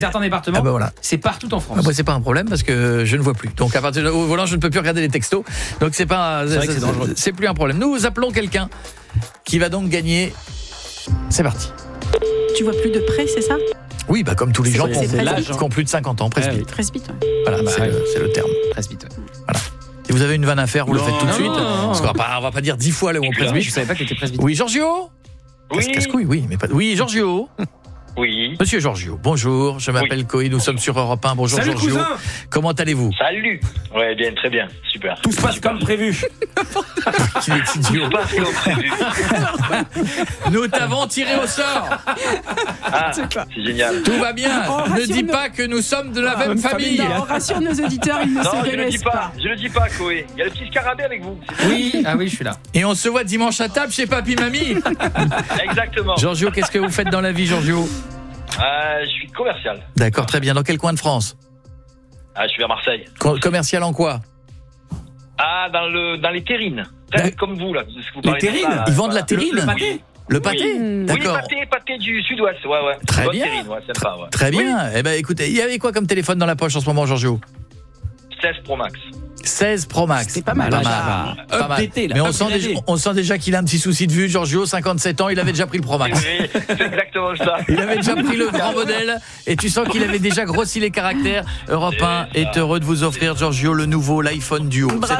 certains départements, voilà. c'est partout en France. C'est pas un problème parce que je ne vois plus. Donc à partir au volant, je ne peux plus regarder les textos. Donc c'est vrai que c'est dangereux. C'est plus un problème. Nous appelons quelqu'un qui va donc gagner. C'est parti. Tu vois plus de près, c'est ça ? Oui, comme tous les gens qui ont plus de 50 ans, presbyte. Presbyte, ouais. Voilà, c'est le terme. Presbyte. Voilà. Si vous avez une vanne à faire, vous le faites tout de suite. Parce qu'on va pas dire 10 fois le mot presbyte. Je savais pas que t'étais presbyte. Oui, Giorgio ? Oui. Casse-couille, oui, mais pas. Oui, Giorgio. Oui. Monsieur Giorgio, bonjour, je m'appelle Coé, nous sommes sur Europe 1. Bonjour Salut, Giorgio. cousin. Comment allez-vous ? Salut. Ouais, bien, très bien, super. Tout se passe comme prévu. Tu es idiot. Pas comme prévu. Nous t'avons tiré au sort. Ah, c'est génial. Tout va bien. Ne rassure dis nos- pas que nous sommes de la même famille. Non, on rassure nos auditeurs, ils ne Non, se je le dis connaissent pas. Je le dis pas, Koé. Il y a le petit scarabée avec vous. Oui, je suis là. Et on se voit dimanche à table chez Papy Mamie. Exactement. Giorgio, qu'est-ce que vous faites dans la vie, Giorgio ? Je suis commercial. D'accord, très bien. Dans quel coin de France ? Je suis à Marseille. Commercial en quoi ? Dans les terrines. Comme vous, là. Les terrines ? Ils vendent la terrine ? Le pâté ? Le pâté ? D'accord. Oui, pâté du sud-ouest, ouais. Très Bonne bien. terrine, ouais, sympa, ouais. Très bien. Eh ben, écoutez, il y avait quoi comme téléphone dans la poche en ce moment, Giorgio ? 16 Pro Max. 16 Pro Max. C'est pas mal. Pas mal. Updaté, là. Mais Upgradé. on sent déjà qu'il a un petit souci de vue, Giorgio, 57 ans, il avait déjà pris le Pro Max. Oui, c'est exactement ça. Il avait déjà pris le grand modèle et tu sens qu'il avait déjà grossi les caractères. Europe 1 est heureux de vous offrir, Giorgio, le nouveau, l'iPhone Duo. C'est un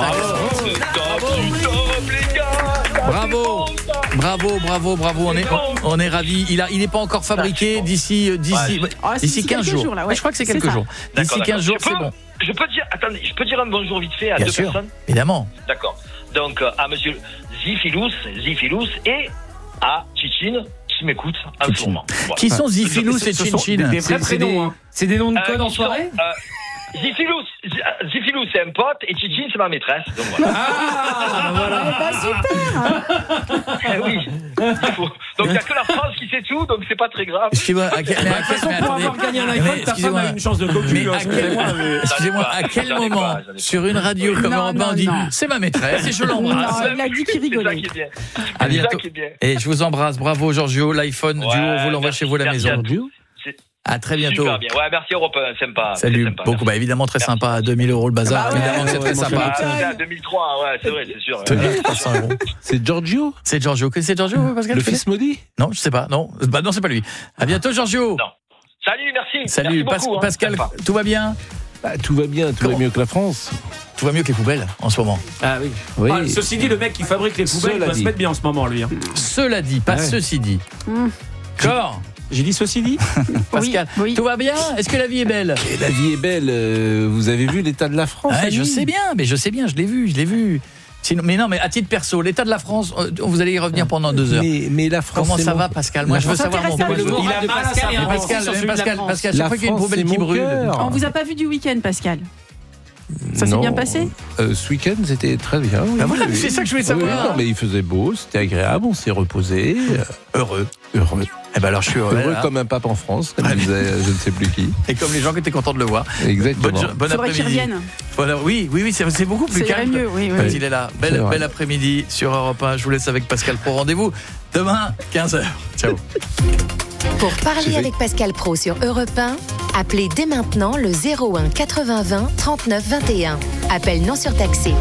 Bravo, on est ravis. Il n'est pas encore fabriqué d'ici 15 jours. Là, ouais. Je crois que c'est quelques ça. jours. D'ici 15 jours, c'est bon. Je peux dire un bonjour vite fait à Bien deux sûr, personnes. évidemment. D'accord. Donc à monsieur Zifilous et à Chichine qui m'écoute en ce moment. Voilà. Qui sont Zifilous et Ce sont Chinchin? des vrais prénoms, hein. C'est des noms de code en Qui sont, soirée ? Zifilous, c'est un pote et Chichine, c'est ma maîtresse. Donc voilà. Oui. Donc il n'y a que la France qui sait tout, donc c'est pas très grave. Excusez-moi, De toute façon, pour avoir gagné un iPhone, ta femme a une chance de cocu. Excusez-moi, à quel moment, sur une radio comme Europe 1, on dit c'est ma maîtresse et je l'embrasse? Non, il a dit qu'il rigolait. C'est ça qui est bien. À C'est bientôt. ça qui est bien. Et je vous embrasse, bravo Giorgio, l'iPhone Ouais, Duo, vous l'envoie chez vous à la merci maison. C'est À très bientôt. super bien. Ouais, merci Europe 1, sympa. Salut, très sympa, beaucoup, merci. évidemment très sympa, à 2000 € le bazar, évidemment que c'est très sympa. C'est à 2003, ouais, c'est vrai, c'est sûr. 2300 €. C'est Giorgio, C'est Giorgio, c'est Giorgio, Pascal? le fils maudit. Non, je sais pas, non, non, c'est pas lui. À bientôt Giorgio. Non. Salut, merci. Salut, Merci beaucoup, Pascal, sympa. tout va bien? Tout va bien, tout va mieux que la France. Tout va mieux que les poubelles en ce moment. Ah oui. Oui. Ah, ceci dit, le mec qui fabrique les poubelles, il Cela va se dit. mettre bien en ce moment, lui. Cela dit, pas Ouais. ceci dit. Corps, J'ai dit ceci dit ? Pascal, oui. tout va bien? Est-ce que la vie est belle? Et la vie est belle. Vous avez vu l'état de la France? Ouais, ami je sais bien, je l'ai vu. Sinon, mais non, mais à titre perso, l'état de la France, vous allez y revenir pendant 2 heures. Mais la France. Comment c'est ça mon- va, Pascal? Moi, La je veux France savoir mon s'intéresse à point de vous. vue. Il a mal à sa Mais mère, Pascal, sur celui de la Pascal, France. Pascal, à chaque La fois qu'il y a une France, poubelle c'est qui mon brûle. cœur. On vous a pas vu du week-end, Pascal? Ça s'est Non. bien passé? Ce week-end, c'était très bien. Oui, Ben voilà, oui. c'est ça que je voulais savoir. Oui, non, mais il faisait beau, c'était agréable, on s'est reposé. Heureux. Heureux. Eh ben alors, je suis heureux. Heureux là. comme un pape en France, comme disait je ne sais plus qui. Et comme les gens qui étaient contents de le voir. Exactement. Bon Faudrait qu'il après-midi. revienne. Voilà, oui, c'est beaucoup plus C'est calme. mieux, oui. Quand il est là. C'est vrai. Bel après-midi sur Europe 1. Je vous laisse avec Pascal Pro. Rendez-vous demain, 15h. Ciao. Pour parler avec Pascal Pro sur Europe 1, appelez dès maintenant le 01 80 20 39 21. Appel non surtaxé.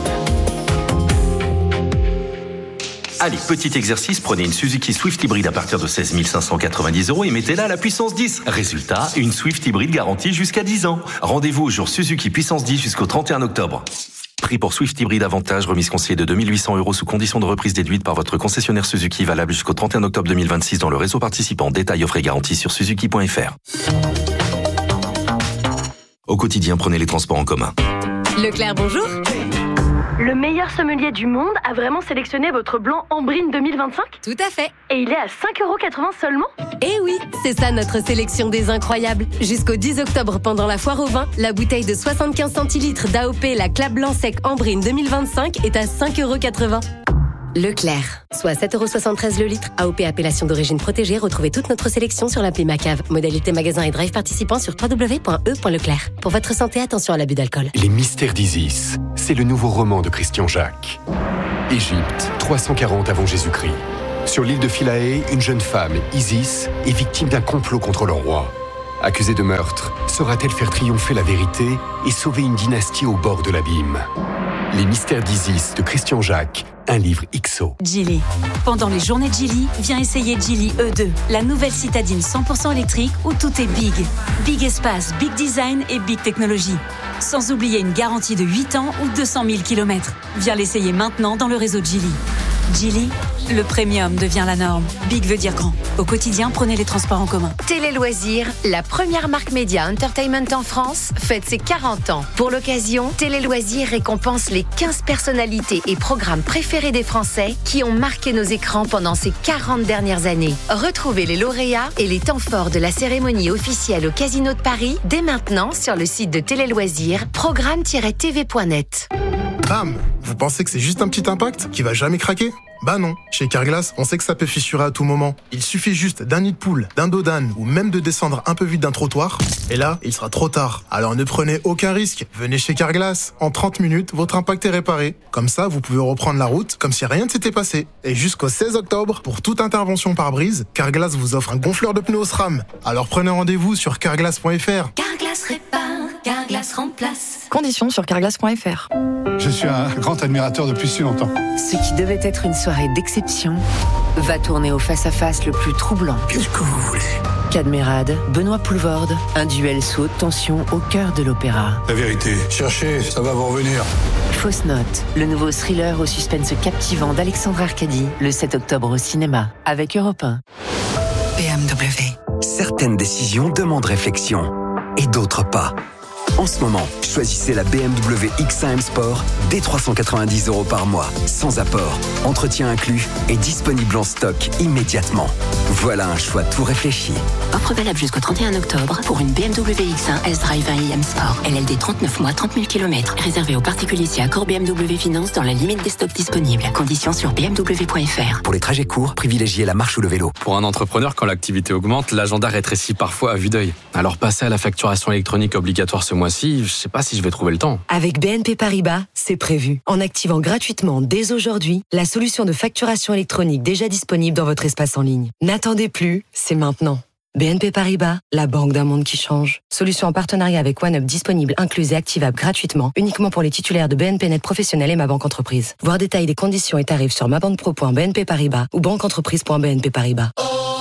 Allez, petit exercice, prenez une Suzuki Swift hybride à partir de 16 590 € et mettez-la à la puissance 10. Résultat, une Swift hybride garantie jusqu'à 10 ans. Rendez-vous au jour Suzuki puissance 10 jusqu'au 31 octobre. Prix pour Swift hybride avantage, remise conseillée de 2 800 € sous condition de reprise déduite par votre concessionnaire Suzuki, valable jusqu'au 31 octobre 2026 dans le réseau participant. Détails offre et garantie sur suzuki.fr. Au quotidien, prenez les transports en commun. Leclerc, bonjour. Le meilleur sommelier du monde a vraiment sélectionné votre blanc Ambrine 2025 Tout à fait. et il est à 5,80 € seulement. Eh oui, c'est ça notre sélection des incroyables. Jusqu'au 10 octobre, pendant la foire au vin, la bouteille de 75 centilitres d'AOP, la Clap Blanc Sec Ambrine 2025 est à 5,80 €. Leclerc, soit 7,73 € le litre. AOP appellation d'origine protégée. Retrouvez toute notre sélection sur l'appli Macave. Modalité magasin et drive participants sur www.e.leclerc. Pour votre santé, attention à l'abus d'alcool. Les mystères d'Isis, c'est le nouveau roman de Christian Jacques. Égypte, 340 avant Jésus-Christ. Sur l'île de Philae, une jeune femme, Isis, est victime d'un complot contre le roi. Accusée de meurtre, saura-t-elle faire triompher la vérité et sauver une dynastie au bord de l'abîme ? Les mystères d'Isis de Christian Jacques, un livre XO. Geely. Pendant les journées de Geely, viens essayer Geely E2, la nouvelle citadine 100% électrique où tout est big. Big espace, big design et big technologie. Sans oublier une garantie de 8 ans ou 200 000 km. Viens l'essayer maintenant dans le réseau de Geely. Geely, le premium devient la norme. Big veut dire grand. Au quotidien, prenez les transports en commun. Télé Loisirs, la première marque média entertainment en France, fête ses 40 ans. Pour l'occasion, Télé Loisirs récompense les 15 personnalités et programmes préférés des Français qui ont marqué nos écrans pendant ces 40 dernières années. Retrouvez les lauréats et les temps forts de la cérémonie officielle au Casino de Paris dès maintenant sur le site de Télé Loisirs, programme-tv.net. Bam! Vous pensez que c'est juste un petit impact qui va jamais craquer? Bah non, chez Carglass, on sait que ça peut fissurer à tout moment. Il suffit juste d'un nid de poule, d'un dos d'âne ou même de descendre un peu vite d'un trottoir. Et là, il sera trop tard. Alors ne prenez aucun risque. Venez chez Carglass. En 30 minutes, votre impact est réparé. Comme ça, vous pouvez reprendre la route comme si rien ne s'était passé. Et jusqu'au 16 octobre, pour toute intervention pare-brise, Carglass vous offre un gonfleur de pneus Osram. Alors prenez rendez-vous sur carglass.fr. Carglass répare, Carglass remplace. Conditions sur carglass.fr. Je suis un grand admirateur depuis si longtemps. Ce qui devait être une soirée d'exception va tourner au face-à-face le plus troublant. Qu'est-ce que vous voulez ? Cadmerade, Benoît Poulvorde, un duel sous haute tension au cœur de l'opéra. La vérité, cherchez, ça va vous revenir. Fausse note, le nouveau thriller au suspense captivant d'Alexandre Arcadi, le 7 octobre au cinéma, avec Europe 1. BMW. Certaines décisions demandent réflexion, et d'autres pas. En ce moment, choisissez la BMW X1 M Sport dès 390 € par mois, sans apport, entretien inclus et disponible en stock immédiatement. Voilà un choix tout réfléchi. Offre valable jusqu'au 31 octobre pour une BMW X1 S-Drive 1i M Sport. LLD 39 mois, 30 000 km. Réservé aux particuliers si accord BMW Finance dans la limite des stocks disponibles. Conditions sur bmw.fr. Pour les trajets courts, privilégiez la marche ou le vélo. Pour un entrepreneur, quand l'activité augmente, l'agenda rétrécit parfois à vue d'œil. Alors passer à la facturation électronique obligatoire ce mois-ci, je sais pas si je vais trouver le temps. Avec BNP Paribas, c'est prévu. En activant gratuitement dès aujourd'hui la solution de facturation électronique déjà disponible dans votre espace en ligne. N'attendez plus, c'est maintenant. BNP Paribas, la banque d'un monde qui change. Solution en partenariat avec OneUp disponible, incluse et activable gratuitement, uniquement pour les titulaires de BNP Net Professionnel et Ma Banque Entreprise. Voir détails des conditions et tarifs sur mabanquepro.bnp Paribas ou banqueentreprise.bnp Paribas.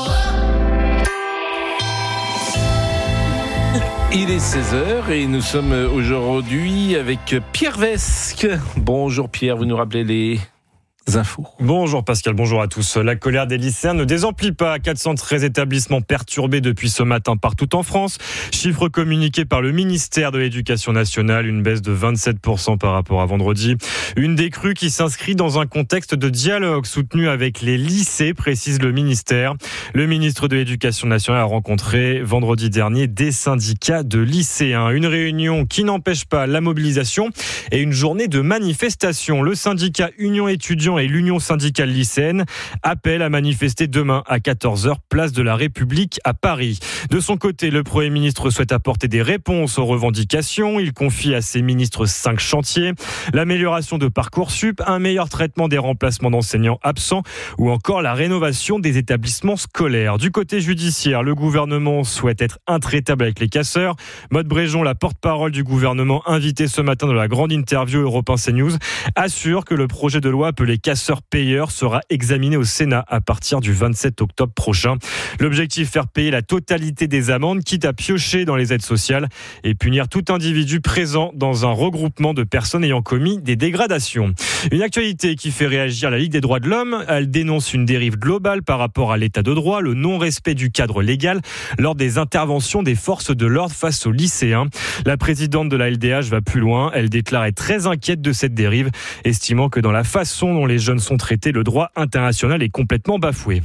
Il est 16h et nous sommes aujourd'hui avec Pierre Vesque. Bonjour Pierre, vous nous rappelez les infos. Bonjour Pascal, bonjour à tous. La colère des lycéens ne désemplit pas. 413 établissements perturbés depuis ce matin partout en France. Chiffre communiqué par le ministère de l'Éducation nationale, une baisse de 27% par rapport à vendredi. Une décrue qui s'inscrit dans un contexte de dialogue soutenu avec les lycées, précise le ministère. Le ministre de l'Éducation nationale a rencontré vendredi dernier des syndicats de lycéens. Une réunion qui n'empêche pas la mobilisation et une journée de manifestation. Le syndicat Union étudiants et l'Union syndicale lycéenne appellent à manifester demain à 14h, place de la République à Paris. De son côté, le Premier ministre souhaite apporter des réponses aux revendications. Il confie à ses ministres 5 chantiers. L'amélioration de Parcoursup, un meilleur traitement des remplacements d'enseignants absents ou encore la rénovation des établissements scolaires. Du côté judiciaire, le gouvernement souhaite être intraitable avec les casseurs. Maude Bréjon, la porte-parole du gouvernement, invitée ce matin dans la grande interview Europe 1 CNews, assure que le projet de loi appelé casseurs-payeurs sera examiné au Sénat à partir du 27 octobre prochain. L'objectif, faire payer la totalité des amendes, quitte à piocher dans les aides sociales et punir tout individu présent dans un regroupement de personnes ayant commis des dégradations. Une actualité qui fait réagir la Ligue des droits de l'homme. Elle dénonce une dérive globale par rapport à l'état de droit, le non-respect du cadre légal lors des interventions des forces de l'ordre face aux lycéens. La présidente de la LDH va plus loin. Elle déclare être très inquiète de cette dérive, estimant que dans la façon dont les jeunes sont traités, le droit international est complètement bafoué.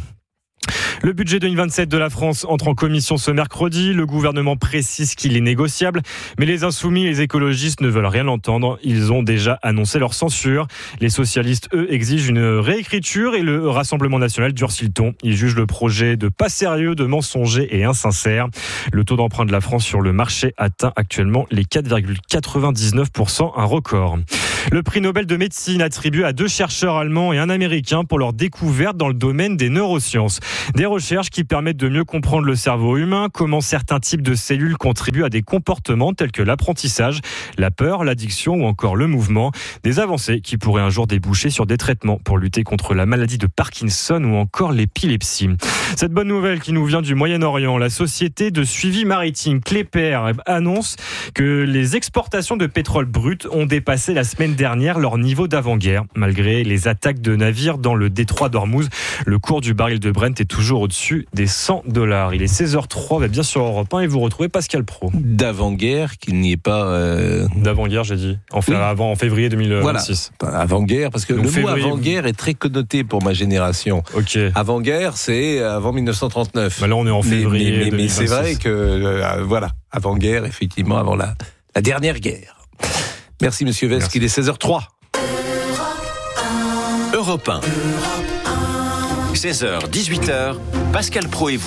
Le budget 2027 de la France entre en commission ce mercredi. Le gouvernement précise qu'il est négociable, mais les insoumis et les écologistes ne veulent rien entendre. Ils ont déjà annoncé leur censure. Les socialistes, eux, exigent une réécriture et le Rassemblement national durcit le ton. Ils jugent le projet de pas sérieux, de mensonger et insincère. Le taux d'emprunt de la France sur le marché atteint actuellement les 4,99%, un record. Le prix Nobel de médecine attribué à 2 chercheurs allemands et un américain pour leur découverte dans le domaine des neurosciences. Des recherches qui permettent de mieux comprendre le cerveau humain, comment certains types de cellules contribuent à des comportements tels que l'apprentissage, la peur, l'addiction ou encore le mouvement. Des avancées qui pourraient un jour déboucher sur des traitements pour lutter contre la maladie de Parkinson ou encore l'épilepsie. Cette bonne nouvelle qui nous vient du Moyen-Orient, la société de suivi maritime Klepper annonce que les exportations de pétrole brut ont dépassé la semaine dernière leur niveau d'avant-guerre. Malgré les attaques de navires dans le détroit d'Ormuz, le cours du baril de Brent est toujours au-dessus des $100. Il est 16h03, bien sur Europe 1 et vous retrouvez Pascal Praud. D'avant-guerre, qu'il n'y ait pas... D'avant-guerre, j'ai dit. En février 2026. Voilà, avant-guerre, parce que donc le mot avant-guerre est très connoté pour ma génération. Ok. Avant-guerre, c'est avant 1939. Là, on est en février 2026. Mais c'est vrai que, avant-guerre, effectivement, avant la dernière guerre. Merci, monsieur Vesque, il est 16h03. Europe 1. 16h, 18h, Pascal Praud et vous.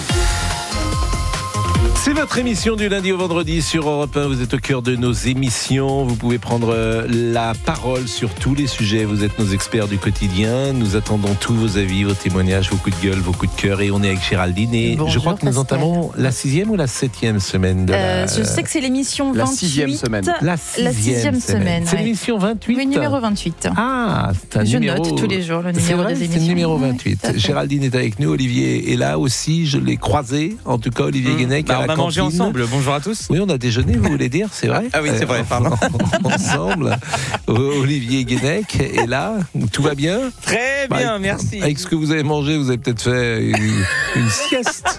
C'est votre émission du lundi au vendredi sur Europe 1. Vous êtes au cœur de nos émissions. Vous pouvez prendre la parole sur tous les sujets. Vous êtes nos experts du quotidien. Nous attendons tous vos avis, vos témoignages, vos coups de gueule, vos coups de cœur. Et on est avec Géraldine. Et bonjour, je crois que nous entamons la 6e ou la 7e semaine de Je sais que c'est l'émission 28. La 6e semaine. La 6e semaine. C'est l'émission 28. Le numéro 28. Ah, c'est un je numéro... note tous les jours le numéro des émissions. C'est le numéro 28. Géraldine est avec nous. Olivier est là aussi. Je l'ai croisé. En tout cas, Olivier Guénec. On a mangé ensemble. Bonjour à tous. Oui, on a déjeuné, vous voulez dire, c'est vrai? Ah oui, c'est vrai, pardon. Ensemble. Olivier Guénec est là. Tout va bien? Très bien, merci. Avec ce que vous avez mangé, vous avez peut-être fait une sieste.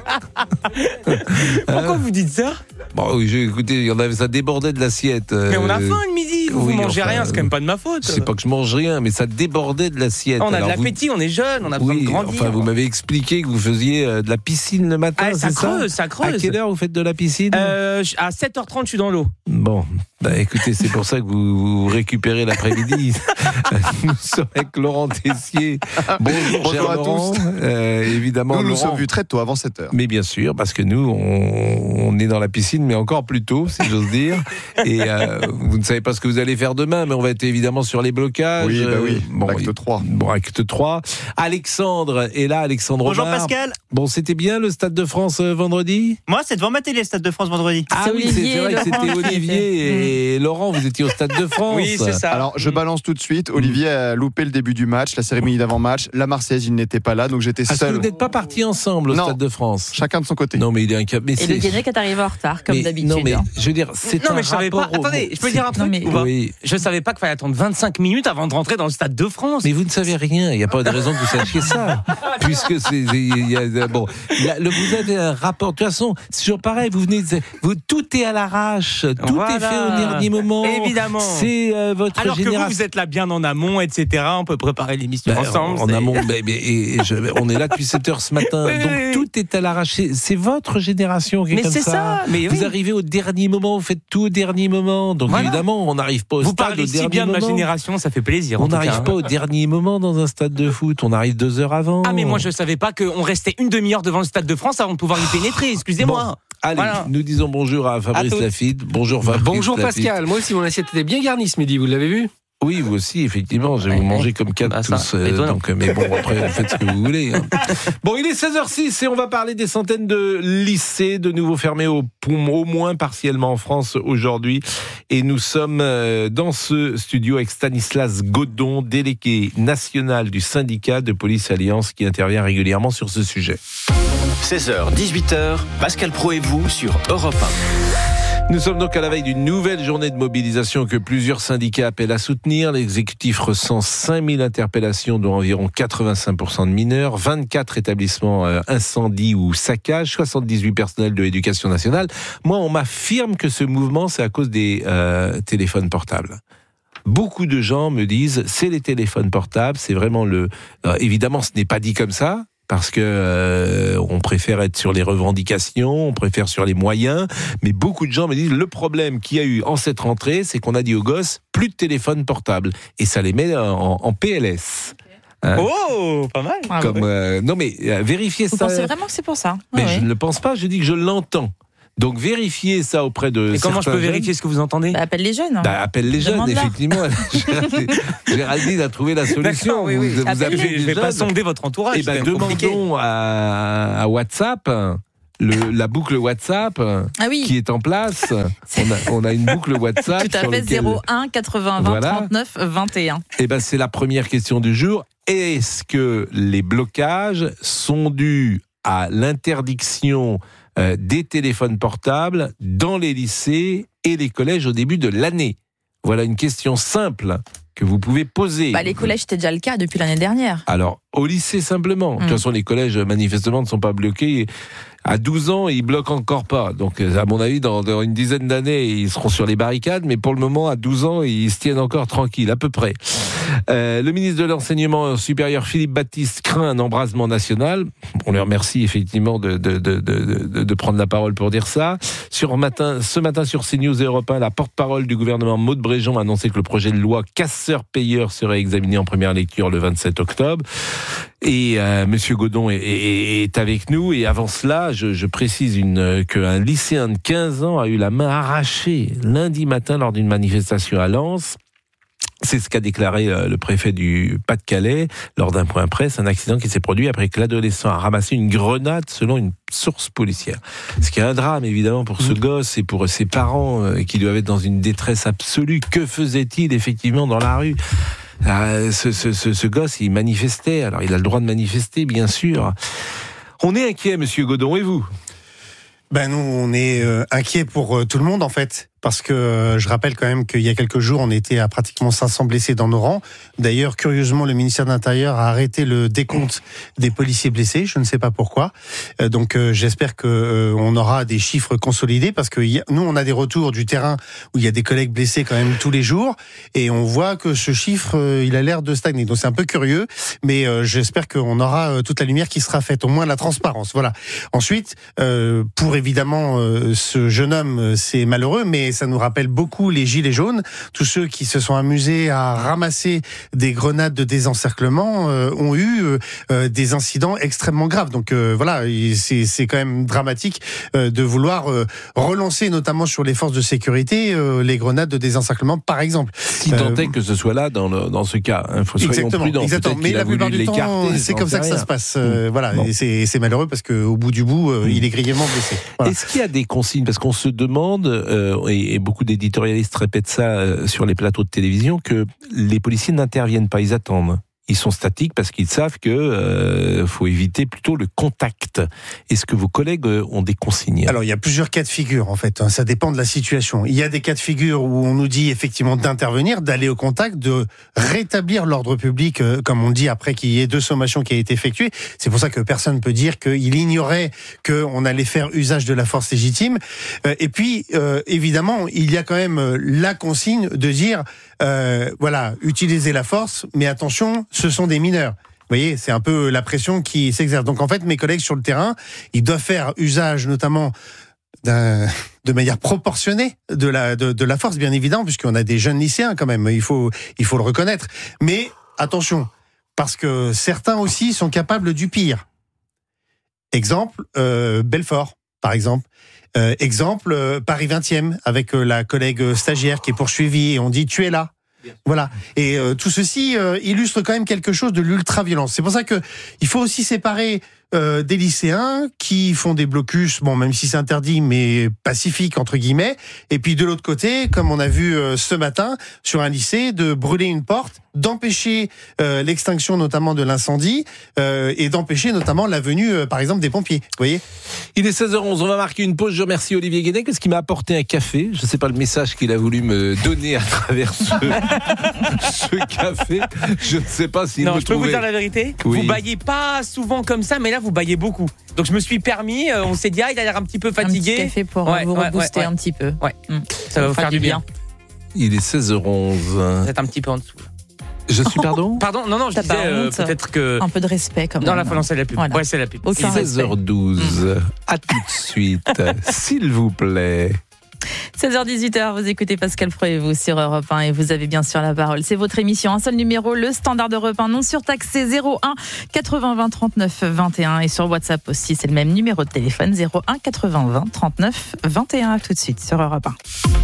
Pourquoi vous dites ça? Bon, oui, écoutez, ça débordait de l'assiette. Mais on a faim le midi, vous mangez rien, c'est quand même pas de ma faute. C'est pas que je mange rien, mais ça débordait de l'assiette. On a de l'appétit, on est jeune, on a besoin de grandir. Enfin, vous m'avez expliqué que vous faisiez de la piscine le matin, c'est ça? Ça creuse. À quelle heure vous faites de la piscine? À 7h30, je suis dans l'eau. Bon, écoutez, c'est pour ça que vous récupérez l'après-midi. Nous sommes avec Laurent Tessier. Bonjour à Laurent. tous. Évidemment, nous sommes vus très tôt, avant 7h. Mais bien sûr, parce que nous, on est dans la piscine, mais encore plus tôt, si j'ose dire. Et vous ne savez pas ce que vous allez faire demain, mais on va être évidemment sur les blocages. Oui. Acte 3. Bon, acte 3. Alexandre est là, Alexandre Bonjour Omar. Pascal. Bon, c'était bien le Stade de France vendredi? Moi, c'est devant ma télé, le Stade de France vendredi. Ah oui, c'est vrai que c'était Olivier et Laurent, vous étiez au Stade de France. Oui, c'est ça. Alors, je balance tout de suite. Olivier a loupé le début du match, la cérémonie d'avant-match. La Marseillaise, il n'était pas là, donc j'étais seul. Vous n'êtes pas partis ensemble au Stade de France? Chacun de son côté. Non, mais il est incapable. Et le Guénec est arrivé en retard, comme d'habitude. Non, mais je veux dire, c'est non, un mais je savais pas. rapport Attendez, je peux dire un truc ou pas? Oui. Je savais pas qu'il fallait attendre 25 minutes avant de rentrer dans le Stade de France. Mais vous ne savez rien, il n'y a pas de raison que vous sachiez ça. Puisque vous avez un rapport. De toute façon, c'est toujours pareil, tout est à l'arrache, tout est fait au dernier moment. Évidemment. C'est votre Alors génération. que vous êtes là bien en amont, etc. On peut préparer l'émission ensemble. En amont, on est là depuis 7h ce matin. Donc tout est à l'arrache. C'est votre génération qui est comme ça. Mais c'est ça. Mais vous arrivez au dernier moment, vous faites tout au dernier moment. Donc évidemment, on n'arrive pas au stade au dernier moment. Vous parlez si bien de ma génération, ça fait plaisir. On n'arrive pas au dernier moment dans un stade de foot. On arrive 2 heures avant. Ah mais moi je savais pas qu'on restait une demi-heure devant le Stade de France avant de pouvoir y pénétrer. Excusez-moi. Bon, allez, nous disons bonjour à Fabrice Lafitte. Bonjour Fabrice. Bonjour Pascal. Moi aussi mon assiette était bien garnie ce midi. Vous l'avez vu? Oui, vous aussi, effectivement. Je vais vous manger comme 4 tous. Donc, mais bon, après, vous faites ce que vous voulez. Hein. Bon, il est 16h06 et on va parler des centaines de lycées de nouveau fermés au moins partiellement en France aujourd'hui. Et nous sommes dans ce studio avec Stanislas Godon, délégué national du syndicat de Police Alliance qui intervient régulièrement sur ce sujet. 16h, 18h, Pascal Praud et vous sur Europe 1. Nous sommes donc à la veille d'une nouvelle journée de mobilisation que plusieurs syndicats appellent à soutenir. L'exécutif recense 5000 interpellations, dont environ 85% de mineurs, 24 établissements incendies ou saccages, 78 personnels de l'éducation nationale. Moi, on m'affirme que ce mouvement, c'est à cause des téléphones portables. Beaucoup de gens me disent, c'est les téléphones portables, c'est vraiment évidemment, ce n'est pas dit comme ça. Parce que on préfère être sur les revendications, on préfère sur les moyens, mais beaucoup de gens me disent le problème qu'il y a eu en cette rentrée, c'est qu'on a dit aux gosses plus de téléphone portable et ça les met en PLS. Hein. Oh, pas mal. Non mais vérifiez ça. Vous pensez vraiment que c'est pour ça? Mais je ne le pense pas, je dis que je l'entends. Donc vérifiez ça auprès de. Et comment je peux vérifier ce que vous entendez ? Appelle les jeunes. Appelle les jeunes, effectivement. Géraldine a trouvé la solution. Oui. Vous je ne vais pas sonder votre entourage. Demandons à WhatsApp. La boucle WhatsApp qui est en place. On a une boucle WhatsApp. Tout à fait, 01 80 20 39 21. C'est la première question du jour. Est-ce que les blocages sont dus à l'interdiction des téléphones portables dans les lycées et les collèges au début de l'année ? Voilà une question simple que vous pouvez poser. Les collèges, c'était déjà le cas depuis l'année dernière. Alors, au lycée simplement. De toute façon, les collèges, manifestement, ne sont pas bloqués. À 12 ans, ils bloquent encore pas. Donc, à mon avis, dans une dizaine d'années, ils seront sur les barricades. Mais pour le moment, à 12 ans, ils se tiennent encore tranquilles, à peu près. Le ministre de l'Enseignement supérieur, Philippe Baptiste, craint un embrasement national. On le remercie effectivement de prendre la parole pour dire ça. Ce matin, sur CNews et Europe 1, la porte-parole du gouvernement, Maud Bréjon, a annoncé que le projet de loi casseur-payeur serait examiné en première lecture le 27 octobre. Et Monsieur Godon est avec nous. Et avant cela, je précise qu'un lycéen de 15 ans a eu la main arrachée lundi matin lors d'une manifestation à Lens. C'est ce qu'a déclaré le préfet du Pas-de-Calais lors d'un point presse, un accident qui s'est produit après que l'adolescent a ramassé une grenade selon une source policière. Ce qui est un drame évidemment pour ce gosse et pour ses parents qui doivent être dans une détresse absolue. Que faisait-il effectivement dans la rue ? Ce gosse, il manifestait. Alors il a le droit de manifester, bien sûr. On est inquiet, Monsieur Godon, et vous ? Nous, on est inquiet pour tout le monde en fait. Parce que je rappelle quand même qu'il y a quelques jours, on était à pratiquement 500 blessés dans nos rangs. D'ailleurs, curieusement, le ministère de l'Intérieur a arrêté le décompte des policiers blessés. Je ne sais pas pourquoi. Donc, j'espère qu'on aura des chiffres consolidés parce que nous, on a des retours du terrain où il y a des collègues blessés quand même tous les jours. Et on voit que ce chiffre, il a l'air de stagner. Donc, c'est un peu curieux. Mais j'espère qu'on aura toute la lumière qui sera faite, au moins la transparence. Voilà. Ensuite, pour évidemment ce jeune homme, c'est malheureux, mais ça nous rappelle beaucoup les gilets jaunes. Tous ceux qui se sont amusés à ramasser des grenades de désencerclement ont eu des incidents extrêmement graves. Donc voilà, c'est quand même dramatique de vouloir relancer, notamment sur les forces de sécurité, les grenades de désencerclement, par exemple. Si tant est que ce soit là dans ce cas, soyons prudents. Exactement. Mais la plupart du temps, c'est comme ça que ça se passe. Voilà, bon. Et c'est malheureux parce qu'au bout du bout, il est grièvement blessé. Voilà. Est-ce qu'il y a des consignes ? Parce qu'on se demande, et beaucoup d'éditorialistes répètent ça sur les plateaux de télévision, que les policiers n'interviennent pas, ils attendent. Ils sont statiques parce qu'ils savent que faut éviter plutôt le contact. Est-ce que vos collègues ont des consignes ? Alors, il y a plusieurs cas de figure, en fait. Ça dépend de la situation. Il y a des cas de figure où on nous dit effectivement d'intervenir, d'aller au contact, de rétablir l'ordre public, comme on dit après qu'il y ait 2 sommations qui aient été effectuées. C'est pour ça que personne ne peut dire qu'il ignorait qu'on allait faire usage de la force légitime. Et puis, évidemment, il y a quand même la consigne de dire, voilà, utilisez la force, mais attention, ce sont des mineurs. Vous voyez, c'est un peu la pression qui s'exerce. Donc en fait, mes collègues sur le terrain, ils doivent faire usage notamment de manière proportionnée de la force, bien évidemment, puisqu'on a des jeunes lycéens quand même, il faut le reconnaître. Mais attention, parce que certains aussi sont capables du pire. Exemple, Belfort, par exemple. Exemple, Paris 20e, avec la collègue stagiaire qui est poursuivie, et on dit « tu es là ». Voilà. Et tout ceci illustre quand même quelque chose de l'ultra-violence. C'est pour ça que il faut aussi séparer des lycéens qui font des blocus, bon, même si c'est interdit, mais pacifiques, entre guillemets. Et puis de l'autre côté, comme on a vu ce matin sur un lycée, de brûler une porte, d'empêcher l'extinction notamment de l'incendie et d'empêcher notamment la venue, par exemple, des pompiers. Vous voyez ? Il est 16h11, on va marquer une pause. Je remercie Olivier Guénec parce qu'il m'a apporté un café. Je ne sais pas le message qu'il a voulu me donner à travers ce café. Je ne sais pas s'il me trouvait... Non, je peux vous dire la vérité ? Oui. Vous baillez pas souvent comme ça, mais là, vous baillez beaucoup. Donc je me suis permis, on s'est dit, il a l'air un petit peu fatigué. Un petit café pour vous rebooster un petit peu. Ouais. Ça va vous faire du bien. Il est 16h11. Vous êtes un petit peu en dessous. Je suis pardon ? Pardon, non, je disais peut-être que... Un peu de respect quand même. Non, là, il faut lancer la pub. Voilà. Ouais, c'est la pub. 16h12. À tout de suite, s'il vous plaît. 16h-18h, vous écoutez Pascal Pro et vous sur Europe 1 et vous avez bien sûr la parole. C'est votre émission, un seul numéro, le standard d'Europe 1 non surtaxé 01 80 20 39 21 et sur WhatsApp aussi, c'est le même numéro de téléphone 01 80 20 39 21. Tout de suite sur Europe 1.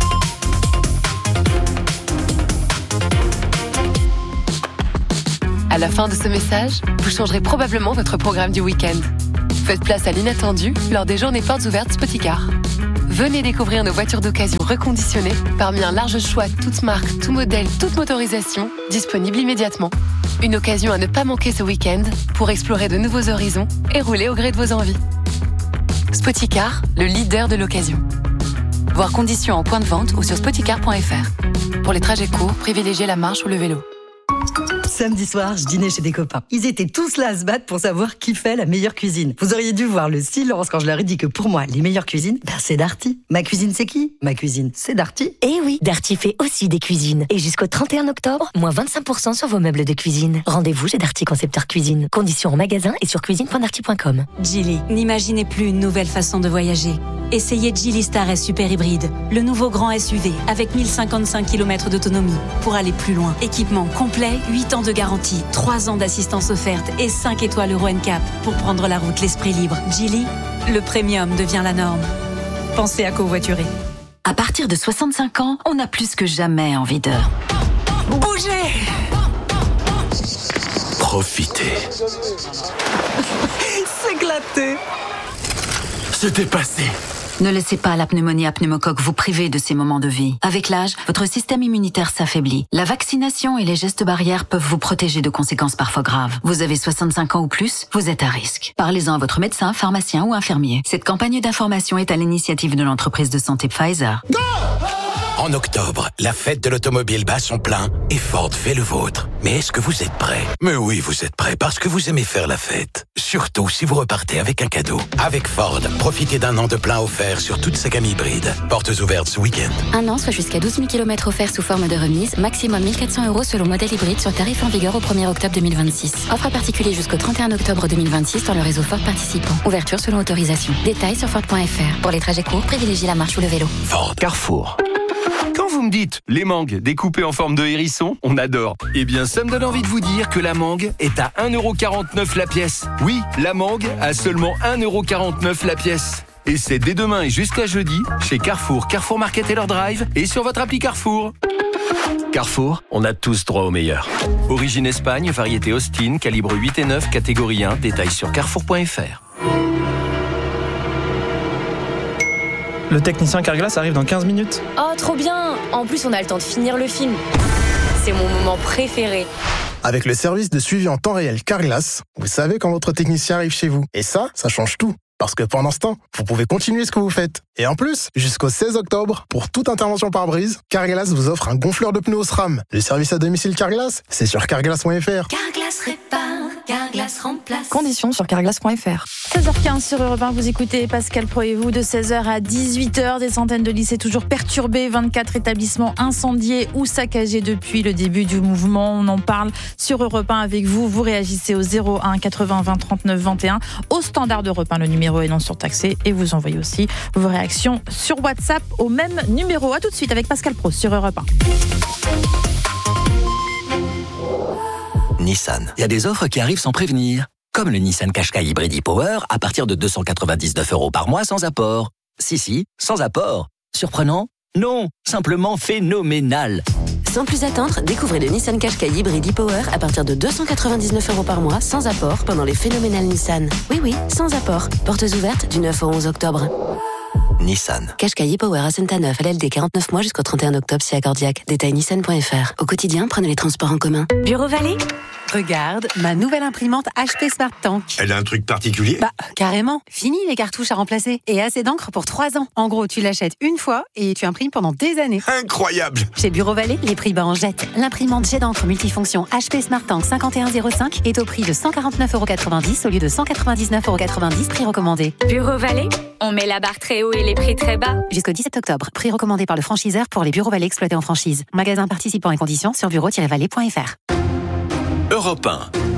À la fin de ce message, vous changerez probablement votre programme du week-end. Faites place à l'inattendu lors des journées portes ouvertes Spoticar. Venez découvrir nos voitures d'occasion reconditionnées parmi un large choix toutes marques, tout modèle, toute motorisation, disponibles immédiatement. Une occasion à ne pas manquer ce week-end pour explorer de nouveaux horizons et rouler au gré de vos envies. Spoticar, le leader de l'occasion. Voir conditions en point de vente ou sur spoticar.fr. Pour les trajets courts, privilégiez la marche ou le vélo. Samedi soir, je dînais chez des copains. Ils étaient tous là à se battre pour savoir qui fait la meilleure cuisine. Vous auriez dû voir le silence quand je leur ai dit que pour moi, les meilleures cuisines, c'est Darty. Ma cuisine, c'est qui ? Ma cuisine, c'est Darty. Eh oui, Darty fait aussi des cuisines. Et jusqu'au 31 octobre, moins 25% sur vos meubles de cuisine. Rendez-vous chez Darty Concepteur Cuisine. Conditions en magasin et sur cuisine.darty.com. Geely, n'imaginez plus une nouvelle façon de voyager. Essayez Geely Star S Super Hybride, le nouveau grand SUV avec 1055 km d'autonomie pour aller plus loin. Équipement complet, 8 ans de garantie, 3 ans d'assistance offerte et 5 étoiles Euro NCAP pour prendre la route l'esprit libre. Geely, le premium devient la norme. Pensez à covoiturer. À partir de 65 ans, on a plus que jamais envie de bouger. Profitez. S'éclater. Se dépasser. Ne laissez pas la pneumonie à pneumocoque vous priver de ces moments de vie. Avec l'âge, votre système immunitaire s'affaiblit. La vaccination et les gestes barrières peuvent vous protéger de conséquences parfois graves. Vous avez 65 ans ou plus, vous êtes à risque. Parlez-en à votre médecin, pharmacien ou infirmier. Cette campagne d'information est à l'initiative de l'entreprise de santé Pfizer. Go! En octobre, la fête de l'automobile bat son plein et Ford fait le vôtre. Mais est-ce que vous êtes prêts ? Mais oui, vous êtes prêts parce que vous aimez faire la fête. Surtout si vous repartez avec un cadeau. Avec Ford, profitez d'un an de plein offert sur toute sa gamme hybride. Portes ouvertes ce week-end. Un an, soit jusqu'à 12 000 km offerts sous forme de remise, maximum 1 400 € selon modèle hybride sur tarif en vigueur au 1er octobre 2026. Offre à particulier jusqu'au 31 octobre 2026 dans le réseau Ford participant. Ouverture selon autorisation. Détails sur Ford.fr. Pour les trajets courts, privilégiez la marche ou le vélo. Ford. Carrefour. Quand vous me dites les mangues découpées en forme de hérisson, on adore. Eh bien, ça me donne envie de vous dire que la mangue est à 1,49€ la pièce. Oui, la mangue à seulement 1,49€ la pièce. Et c'est dès demain et jusqu'à jeudi chez Carrefour, Carrefour Market et leur drive et sur votre appli Carrefour. Carrefour, on a tous droit au meilleur. Origine Espagne, variété Austin, calibre 8 et 9, catégorie 1, détails sur carrefour.fr. Le technicien Carglass arrive dans 15 minutes. Oh, trop bien! En plus, on a le temps de finir le film. C'est mon moment préféré. Avec le service de suivi en temps réel Carglass, vous savez quand votre technicien arrive chez vous. Et ça change tout. Parce que pendant ce temps, vous pouvez continuer ce que vous faites. Et en plus, jusqu'au 16 octobre, pour toute intervention par brise, Carglass vous offre un gonfleur de pneus au SRAM. Le service à domicile Carglass, c'est sur carglass.fr. Carglass répare, Carglass remplace. Conditions sur carglass.fr. 16h15 sur Europe 1, vous écoutez Pascal Pro et vous de 16h à 18h. Des centaines de lycées toujours perturbés, 24 établissements incendiés ou saccagés depuis le début du mouvement. On en parle sur Europe 1 avec vous. Vous réagissez au 01 80 20 39 21 au standard d'Europe 1. Le numéro est non surtaxé et vous envoyez aussi vos réactions sur WhatsApp au même numéro. À tout de suite avec Pascal Pro sur Europe 1. Nissan. Il y a des offres qui arrivent sans prévenir. Comme le Nissan Qashqai Hybrid e-Power à partir de 299 € par mois sans apport. Si, sans apport. Surprenant ? Non, simplement phénoménal. Sans plus attendre, découvrez le Nissan Qashqai Hybrid e-Power à partir de 299 € par mois sans apport pendant les phénoménales Nissan. Oui, sans apport. Portes ouvertes du 9 au 11 octobre. Nissan. Qashqai e-Power à Saint-Aneuf, LLD 49 mois jusqu'au 31 octobre si accordiaque. Détail nissan.fr. Au quotidien, prenez les transports en commun. Bureau Vallée ? Regarde, ma nouvelle imprimante HP Smart Tank. Elle a un truc particulier ? Carrément. Fini les cartouches à remplacer. Et assez d'encre pour 3 ans. En gros, tu l'achètes une fois et tu imprimes pendant des années. Incroyable ! Chez Bureau Vallée, les prix bas en jette. L'imprimante jet d'encre multifonction HP Smart Tank 5105 est au prix de 149,90 € au lieu de 199,90 €, prix recommandé. Bureau Vallée, on met la barre très haut et les prix très bas. Jusqu'au 17 octobre. Prix recommandé par le franchiseur pour les Bureaux Vallée exploités en franchise. Magasin participant et conditions sur bureau-vallée.fr. Europe 1.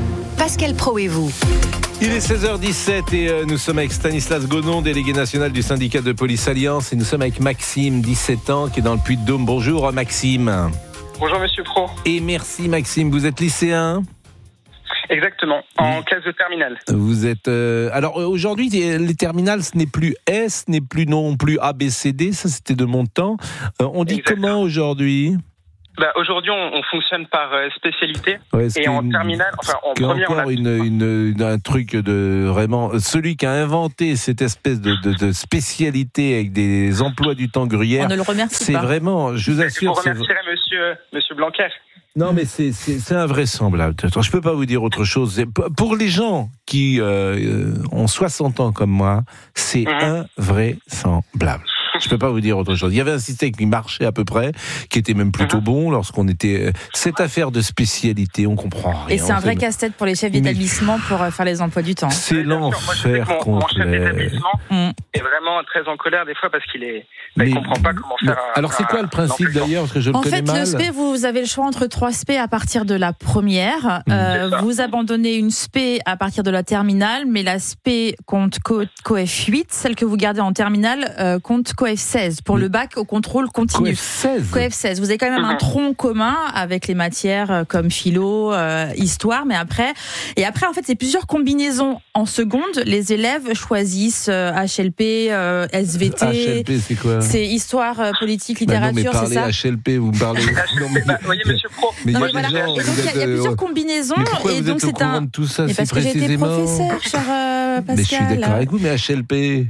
Pascal Praud et vous. Il est 16h17 et nous sommes avec Stanislas Gonon, délégué national du syndicat de police Alliance, et nous sommes avec Maxime, 17 ans, qui est dans le Puy-de-Dôme. Bonjour Maxime. Bonjour Monsieur Praud. Et merci Maxime, vous êtes lycéen ? Exactement, en classe de terminale. Vous êtes... alors aujourd'hui, les terminales, ce n'est plus S, ce n'est plus non plus A, B, C, D, ça c'était de mon temps. On dit comment aujourd'hui ? Aujourd'hui, on fonctionne par spécialité, et en terminale, enfin en première, on a un truc de vraiment celui qui a inventé cette espèce de spécialité avec des emplois du temps gruyère. On ne le remercie pas. C'est vraiment, je vous assure. Je vous remercierai Monsieur Blanquer. Non, mais c'est invraisemblable. Je peux pas vous dire autre chose. Pour les gens qui ont 60 ans comme moi, c'est invraisemblable. Je peux pas vous dire autre chose. Il y avait un système qui marchait à peu près, qui était même plutôt bon lorsqu'on était... Cette affaire de spécialité, on comprend rien. Et c'est un vrai casse-tête pour les chefs d'établissement pour faire les emplois du temps. C'est l'enfer complet. Mon chef d'établissement est vraiment très en colère des fois parce qu'il ne comprend pas comment faire... Alors c'est quoi le principe d'ailleurs, parce que je le connais mal. En fait, le SP, vous avez le choix entre 3 SP à partir de la première. Vous abandonnez une SP à partir de la terminale, mais la SP compte coef 8. Celle que vous gardez en terminale compte coef 16 pour le bac au contrôle continu. Coef 16. Vous avez quand même un tronc commun avec les matières comme philo, histoire, mais après en fait c'est plusieurs combinaisons. En seconde, les élèves choisissent HLP, SVT. HLP, c'est quoi ? C'est histoire, politique, littérature, non, mais c'est ça ? HLP, vous me parlez. Voyez, Monsieur Praud. Mais il y a plusieurs combinaisons, et donc c'est un. De tout ça, parce que j'ai été professeur, cher Pascal. Mais je suis d'accord avec vous, mais HLP.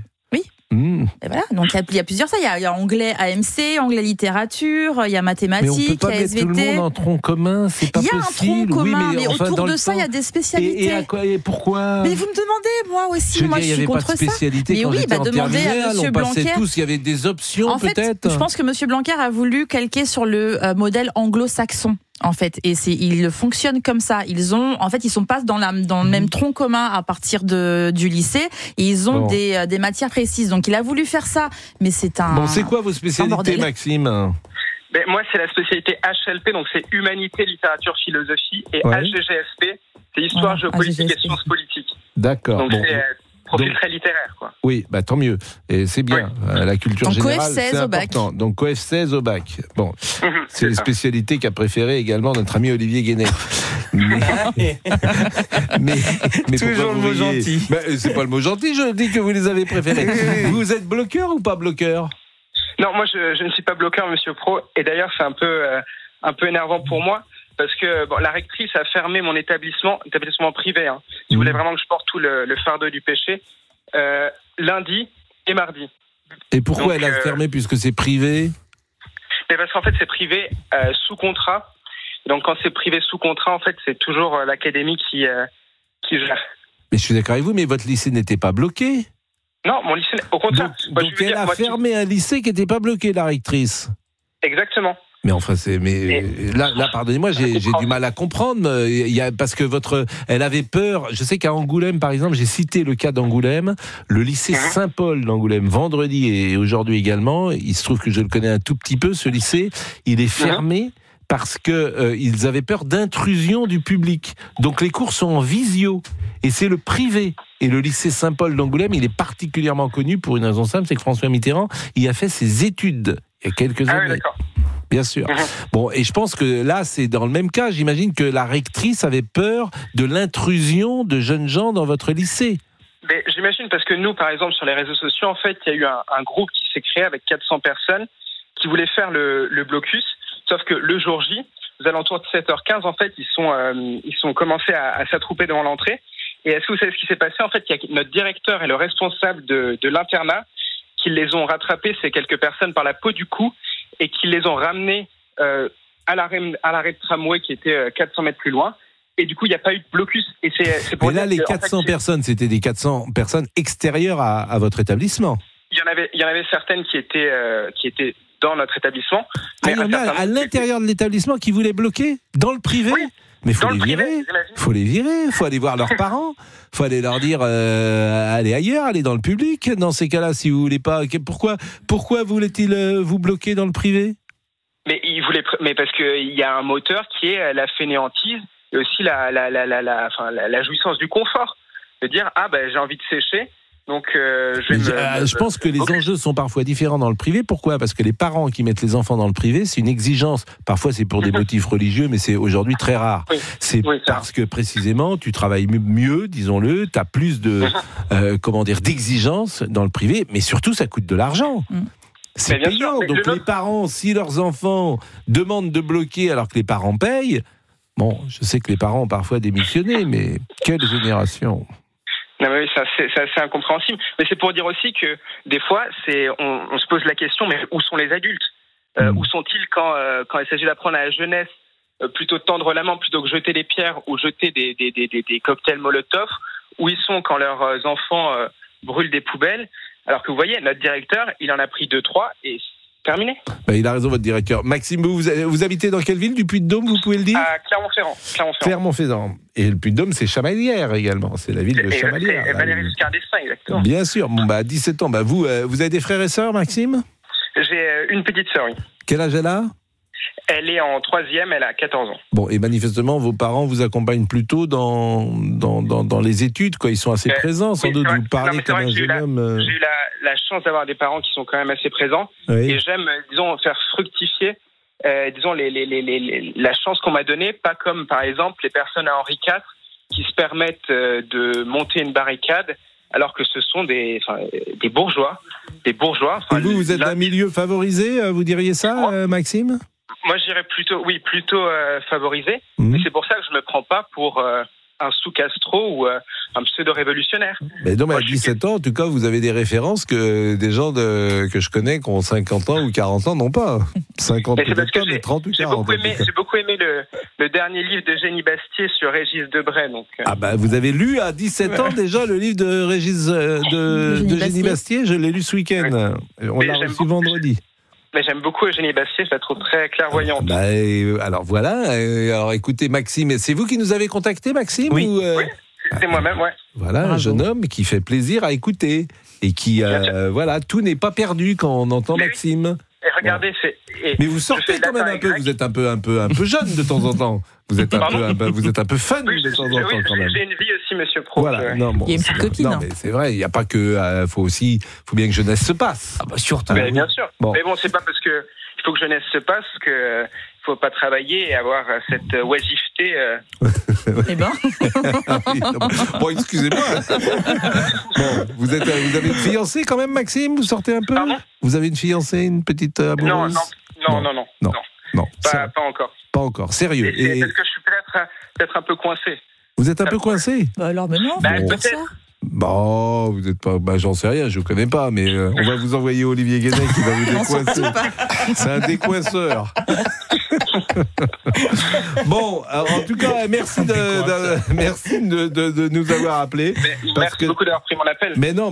Et voilà, donc il y a plusieurs ça. Il y a anglais AMC, anglais littérature, il y a mathématiques, il y a SVT. Mais on peut pas mettre tout le monde en tronc commun, c'est pas possible. Il y a un tronc commun, mais autour de ça, il y a des spécialités. Et pourquoi ? Mais vous me demandez, moi aussi, moi je suis contre ça. Il n'y avait pas de spécialité quand j'étais en terminale, on passait tous, il y avait des options peut-être. Je pense que Monsieur Blanquer a voulu calquer sur le modèle anglo-saxon. En fait, et ils fonctionnent comme ça. Ils sont pas dans le même tronc commun à partir du lycée. Et ils ont des matières précises. Donc, il a voulu faire ça, mais c'est un. Bon, c'est quoi vos spécialités, Maxime ? Moi, c'est la spécialité HLP, donc c'est Humanité, Littérature, Philosophie, et HGGSP, c'est Histoire, Géopolitique et Sciences Politiques. D'accord. Donc c'est profil très littéraire, quoi. Oui, tant mieux. Et c'est bien. La culture générale, c'est important. Donc coef 16 au bac. Bon, c'est les spécialités qu'a préféré également notre ami Olivier Guénet. mais toujours le mot gentil. C'est pas le mot gentil, je dis que vous les avez préférés. Vous êtes bloqueur ou pas bloqueur ? Non, moi je ne suis pas bloqueur, Monsieur Praud. Et d'ailleurs, c'est un peu énervant pour moi. Parce que la rectrice a fermé mon établissement privé. Si vous voulez vraiment que je porte tout le fardeau du péché, lundi et mardi. Et pourquoi elle a fermé puisque c'est privé ? Parce qu'en fait, c'est privé sous contrat. Donc, quand c'est privé sous contrat, en fait, c'est toujours l'académie qui gère. Mais je suis d'accord avec vous, mais votre lycée n'était pas bloqué ? Non, mon lycée, au contraire. Donc elle a fermé un lycée qui n'était pas bloqué, la rectrice. Exactement. Mais enfin, là, pardonnez-moi, j'ai du mal à comprendre. Parce que elle avait peur. Je sais qu'à Angoulême, par exemple, j'ai cité le cas d'Angoulême, le lycée Saint-Paul d'Angoulême, vendredi et aujourd'hui également. Il se trouve que je le connais un tout petit peu, ce lycée. Il est fermé parce que ils avaient peur d'intrusion du public. Donc les cours sont en visio. Et c'est le privé. Et le lycée Saint-Paul d'Angoulême, il est particulièrement connu pour une raison simple, c'est que François Mitterrand y a fait ses études il y a quelques années. Oui, d'accord. Bien sûr. Bon, et je pense que là, c'est dans le même cas. J'imagine que la rectrice avait peur de l'intrusion de jeunes gens dans votre lycée. Mais j'imagine parce que nous, par exemple, sur les réseaux sociaux, en fait, il y a eu un groupe qui s'est créé avec 400 personnes qui voulaient faire le blocus. Sauf que le jour J, aux alentours de 7h15, en fait, ils sont commencés à s'attrouper devant l'entrée. Et est-ce que vous savez ce qui s'est passé ? En fait, il y a notre directeur et le responsable de l'internat qui les ont rattrapés, ces quelques personnes, par la peau du cou et qui les ont ramenés à l'arrêt de tramway qui était 400 mètres plus loin. Et du coup, il n'y a pas eu de blocus. Et c'est pour. Mais là, les 400 personnes, c'était des 400 personnes extérieures à votre établissement. Il y en avait certaines qui étaient dans notre établissement. Mais il y en a à l'intérieur de l'établissement qui voulaient bloquer dans le privé. Oui. Mais faut les virer, faut aller voir leurs parents, faut aller leur dire allez ailleurs, allez dans le public. Dans ces cas-là, si vous voulez pas, pourquoi voulait-il vous bloquer dans le privé ? Mais parce que il y a un moteur qui est la fainéantise et aussi la jouissance du confort. De dire, j'ai envie de sécher, donc je pense que les enjeux sont parfois différents dans le privé. Pourquoi ? Parce que les parents qui mettent les enfants dans le privé, c'est une exigence. Parfois, c'est pour des motifs religieux, mais c'est aujourd'hui très rare. C'est parce que précisément, tu travailles mieux, disons-le, tu as plus de d'exigences dans le privé, mais surtout, ça coûte de l'argent. C'est payant. Donc les parents, si leurs enfants demandent de bloquer alors que les parents payent, bon, je sais que les parents ont parfois démissionné, mais quelle génération! Non, mais oui, c'est assez incompréhensible. Mais c'est pour dire aussi que des fois, on se pose la question, mais où sont les adultes ? Où sont-ils quand il s'agit d'apprendre à la jeunesse plutôt tendre la main plutôt que jeter des pierres ou jeter des cocktails Molotov ? Où ils sont quand leurs enfants brûlent des poubelles ? Alors que vous voyez, notre directeur, il en a pris 2-3 et c'est terminé. Il a raison, votre directeur. Maxime, vous habitez dans quelle ville du Puy-de-Dôme, vous pouvez le dire ? À Clermont-Ferrand. Clermont-Ferrand. Et le Puy-de-Dôme, c'est Chamalières également. C'est la ville de Chamalières. Et Valérie Giscard d'Estaing, exactement. Bien sûr. À 17 ans. Vous avez des frères et sœurs, Maxime ? J'ai une petite sœur, oui. Quel âge elle a ? Elle est en 3e, elle a 14 ans. Bon, et manifestement, vos parents vous accompagnent plutôt dans les études, quoi. Ils sont assez présents, sans doute. Vous parlez comme un jeune homme. J'ai eu la chance d'avoir des parents qui sont quand même assez présents. Oui. Et j'aime, faire fructifier, la chance qu'on m'a donnée, pas comme, par exemple, les personnes à Henri IV qui se permettent de monter une barricade alors que ce sont des bourgeois. Et vous êtes d'un milieu favorisé, vous diriez ça, Maxime ? Moi, je dirais plutôt favorisé, mais c'est pour ça que je me prends pas pour un sous-Castro ou un pseudo-révolutionnaire. Mais non, mais à 17 ans, en tout cas, vous avez des références que des gens que je connais qui ont 50 ans ou 40 ans n'ont pas. 50 peut-être pas, mais 30 ou 40. J'ai beaucoup aimé le dernier livre de Génie Bastier sur Régis Debray. Donc, vous avez lu à 17 ans déjà le livre de Régis de Génie Bastier. Je l'ai lu ce week-end. Oui. On l'a reçu vendredi. Mais j'aime beaucoup Eugénie Bastier, je la trouve très clairvoyante. Alors voilà, alors écoutez Maxime, c'est vous qui nous avez contacté, Maxime ? Oui, oui, c'est moi-même, ouais. Voilà, un jeune homme qui fait plaisir à écouter et qui, tout n'est pas perdu quand on entend Maxime. Et regardez, mais vous sortez quand même un peu, vous êtes un peu jeune de temps en temps. Vous êtes un peu fun de temps en temps quand même. J'ai une vie aussi, monsieur Pro. Voilà, il y a une petite coquine. Non, mais c'est vrai, il n'y a pas que. Faut bien que jeunesse se passe. Surtout. Mais bien sûr. Bon. Mais bon, c'est pas parce que il faut que jeunesse se passe que faut pas travailler et avoir cette oisiveté. Eh ben. Bon, excusez-moi. Bon, vous avez une fiancée quand même, Maxime ? Vous sortez un peu ? Pardon ? Vous avez une fiancée, une petite amoureuse ? Non. Pas encore. Pas encore. Sérieux. Et parce que je suis peut-être un peu coincé. Vous êtes un peu coincé ? Alors, mais non. Peut-être. Bon, vous n'êtes pas. J'en sais rien, je ne connais pas, mais on va vous envoyer Olivier Guénet qui va vous décoincer. C'est un décoinceur. Bon, alors, en tout cas, merci de nous avoir appelés. Merci beaucoup d'avoir pris mon appel. Mais non,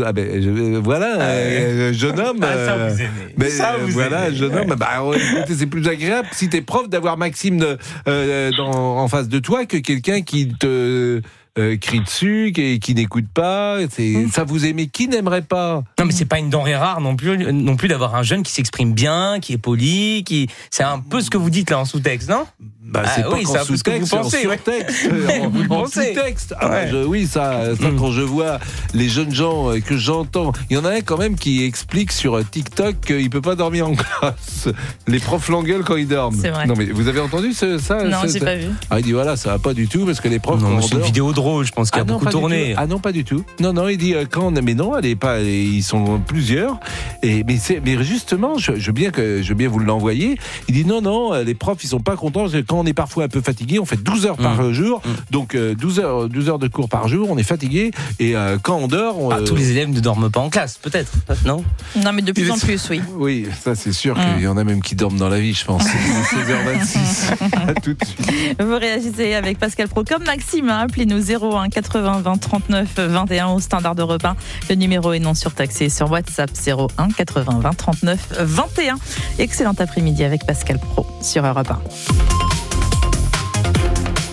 jeune homme. Ça vous aimez. Jeune homme. Écoutez, c'est plus agréable si t'es prof d'avoir Maxime en face de toi que quelqu'un qui te crie dessus, qui n'écoute pas. Ça vous aimez. Qui n'aimerait pas ? Non, mais c'est pas une denrée rare non plus d'avoir un jeune qui s'exprime bien, qui est poli, c'est un peu ce que vous dites là en sous-texte, non ? C'est pas qu'en sous-texte, c'est en sur-texte, en sous-texte. Quand je vois les jeunes gens que j'entends, il y en a un quand même qui explique sur TikTok qu'il peut pas dormir en classe. Les profs l'engueulent quand ils dorment. C'est vrai. Non, mais vous avez entendu ça ? Non, j'ai pas vu. Il dit ça va pas du tout parce que les profs. Non, c'est une vidéo drôle, je pense qu'il a beaucoup tourné. Non, pas du tout. Non, il dit mais non, elle est pas. Ils sont plusieurs. Mais justement, je veux bien vous l'envoyer. Il dit non, les profs ils sont pas contents parce que quand on est parfois un peu fatigué, on fait 12 heures par jour, donc 12 heures de cours par jour, on est fatigué et quand on dort... tous les élèves ne dorment pas en classe, peut-être, non ? Non, mais de plus en plus, oui. Oui, ça c'est sûr qu'il y en a même qui dorment dans la vie, je pense. 16h26, à tout de suite. Vous réagissez avec Pascal Pro comme Maxime, appelez-nous 01 80 20 39 21 au standard de repas. Le numéro est non surtaxé sur WhatsApp 01 80 20 39 21. Excellent après-midi avec Pascal Pro sur Europe 1.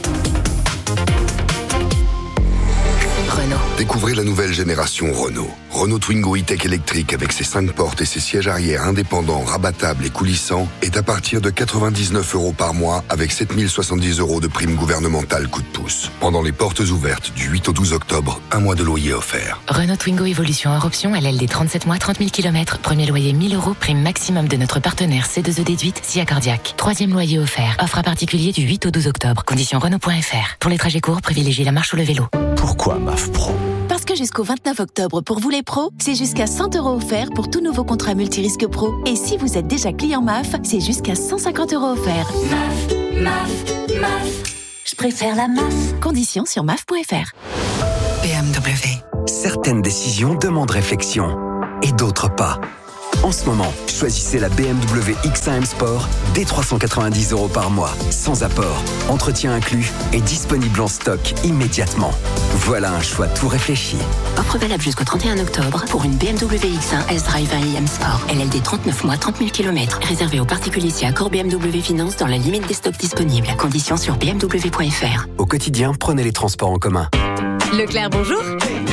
Découvrez la nouvelle génération Renault. Renault Twingo E-Tech électrique avec ses 5 portes et ses sièges arrière indépendants, rabattables et coulissants est à partir de 99 € par mois avec 7070 € de prime gouvernementale coup de pouce. Pendant les portes ouvertes du 8 au 12 octobre, un mois de loyer offert. Renault Twingo Evolution hors option, LLD 37 mois, 30 000 km. Premier loyer 1000 €, prime maximum de notre partenaire C2E déduite, SIA Cardiac. Troisième loyer offert. Offre à particulier du 8 au 12 octobre. Conditions Renault.fr. Pour les trajets courts, privilégiez la marche ou le vélo. Pourquoi MAF Pro ? Parce que jusqu'au 29 octobre, pour vous les pros, c'est jusqu'à 100 € offerts pour tout nouveau contrat multirisque pro. Et si vous êtes déjà client MAF, c'est jusqu'à 150 € offerts. MAF. Je préfère la MAF. Conditions sur MAF.fr. BMW. Certaines décisions demandent réflexion et d'autres pas. En ce moment, choisissez la BMW X1 M Sport dès 390 € par mois, sans apport, entretien inclus et disponible en stock immédiatement. Voilà un choix tout réfléchi. Offre valable jusqu'au 31 octobre pour une BMW X1 S-Drive 1 IM Sport. LLD 39 mois, 30 000 km. Réservé aux particuliers si accord BMW Finance dans la limite des stocks disponibles. Conditions sur bmw.fr. Au quotidien, prenez les transports en commun. Leclerc, bonjour.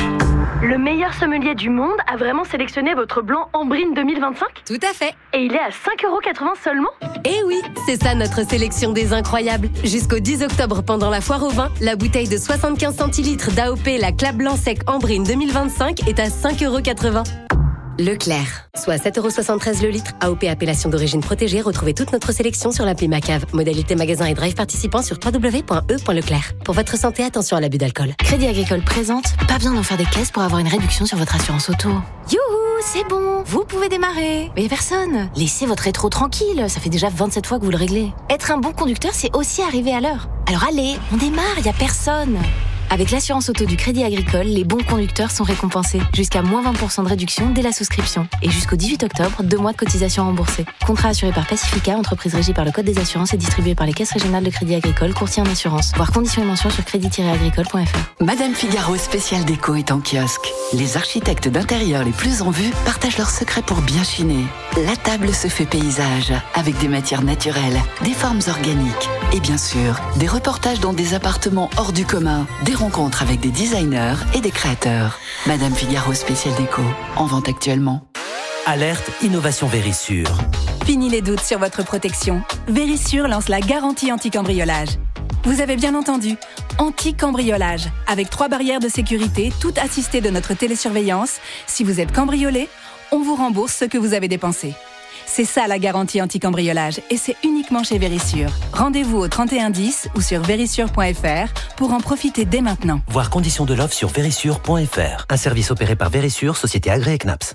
Le meilleur sommelier du monde a vraiment sélectionné votre blanc Ambrine 2025 ? Tout à fait. Et il est à 5,80 € seulement ? Eh oui, c'est ça notre sélection des incroyables. Jusqu'au 10 octobre, pendant la foire au vin, la bouteille de 75 centilitres d'AOP La Clap Blanc Sec Ambrine 2025 est à 5,80 €. Leclerc, soit 7,73 € le litre. AOP appellation d'origine protégée. Retrouvez toute notre sélection sur l'appli Macave. Modalité magasin et drive participant sur www.e.leclerc. Pour votre santé, attention à l'abus d'alcool. Crédit Agricole présente, pas besoin d'en faire des caisses pour avoir une réduction sur votre assurance auto. Youhou, c'est bon, vous pouvez démarrer. Mais personne. Laissez votre rétro tranquille, ça fait déjà 27 fois que vous le réglez. Être un bon conducteur, c'est aussi arriver à l'heure. Alors allez, on démarre, y a personne. Avec l'assurance auto du Crédit Agricole, les bons conducteurs sont récompensés. Jusqu'à moins 20% de réduction dès la souscription. Et jusqu'au 18 octobre, 2 mois de cotisation remboursée. Contrat assuré par Pacifica, entreprise régie par le Code des assurances et distribué par les caisses régionales de Crédit Agricole, courtier en assurance. Voir conditions et mentions sur crédit-agricole.fr. Madame Figaro spécial déco est en kiosque. Les architectes d'intérieur les plus en vue partagent leurs secrets pour bien chiner. La table se fait paysage, avec des matières naturelles, des formes organiques. Et bien sûr, des reportages dans des appartements hors du commun, des rencontres avec des designers et des créateurs. Madame Figaro spécial déco, en vente actuellement. Alerte Innovation Vérissure. Fini les doutes sur votre protection. Vérissure lance la garantie anti-cambriolage. Vous avez bien entendu, anti-cambriolage, avec 3 barrières de sécurité, toutes assistées de notre télésurveillance. Si vous êtes cambriolé, on vous rembourse ce que vous avez dépensé. C'est ça la garantie anti-cambriolage et c'est uniquement chez Vérissure. Rendez-vous au 3110 ou sur vérissure.fr pour en profiter dès maintenant. Voir conditions de l'offre sur vérissure.fr. Un service opéré par Vérissure, société agréée CNAPS.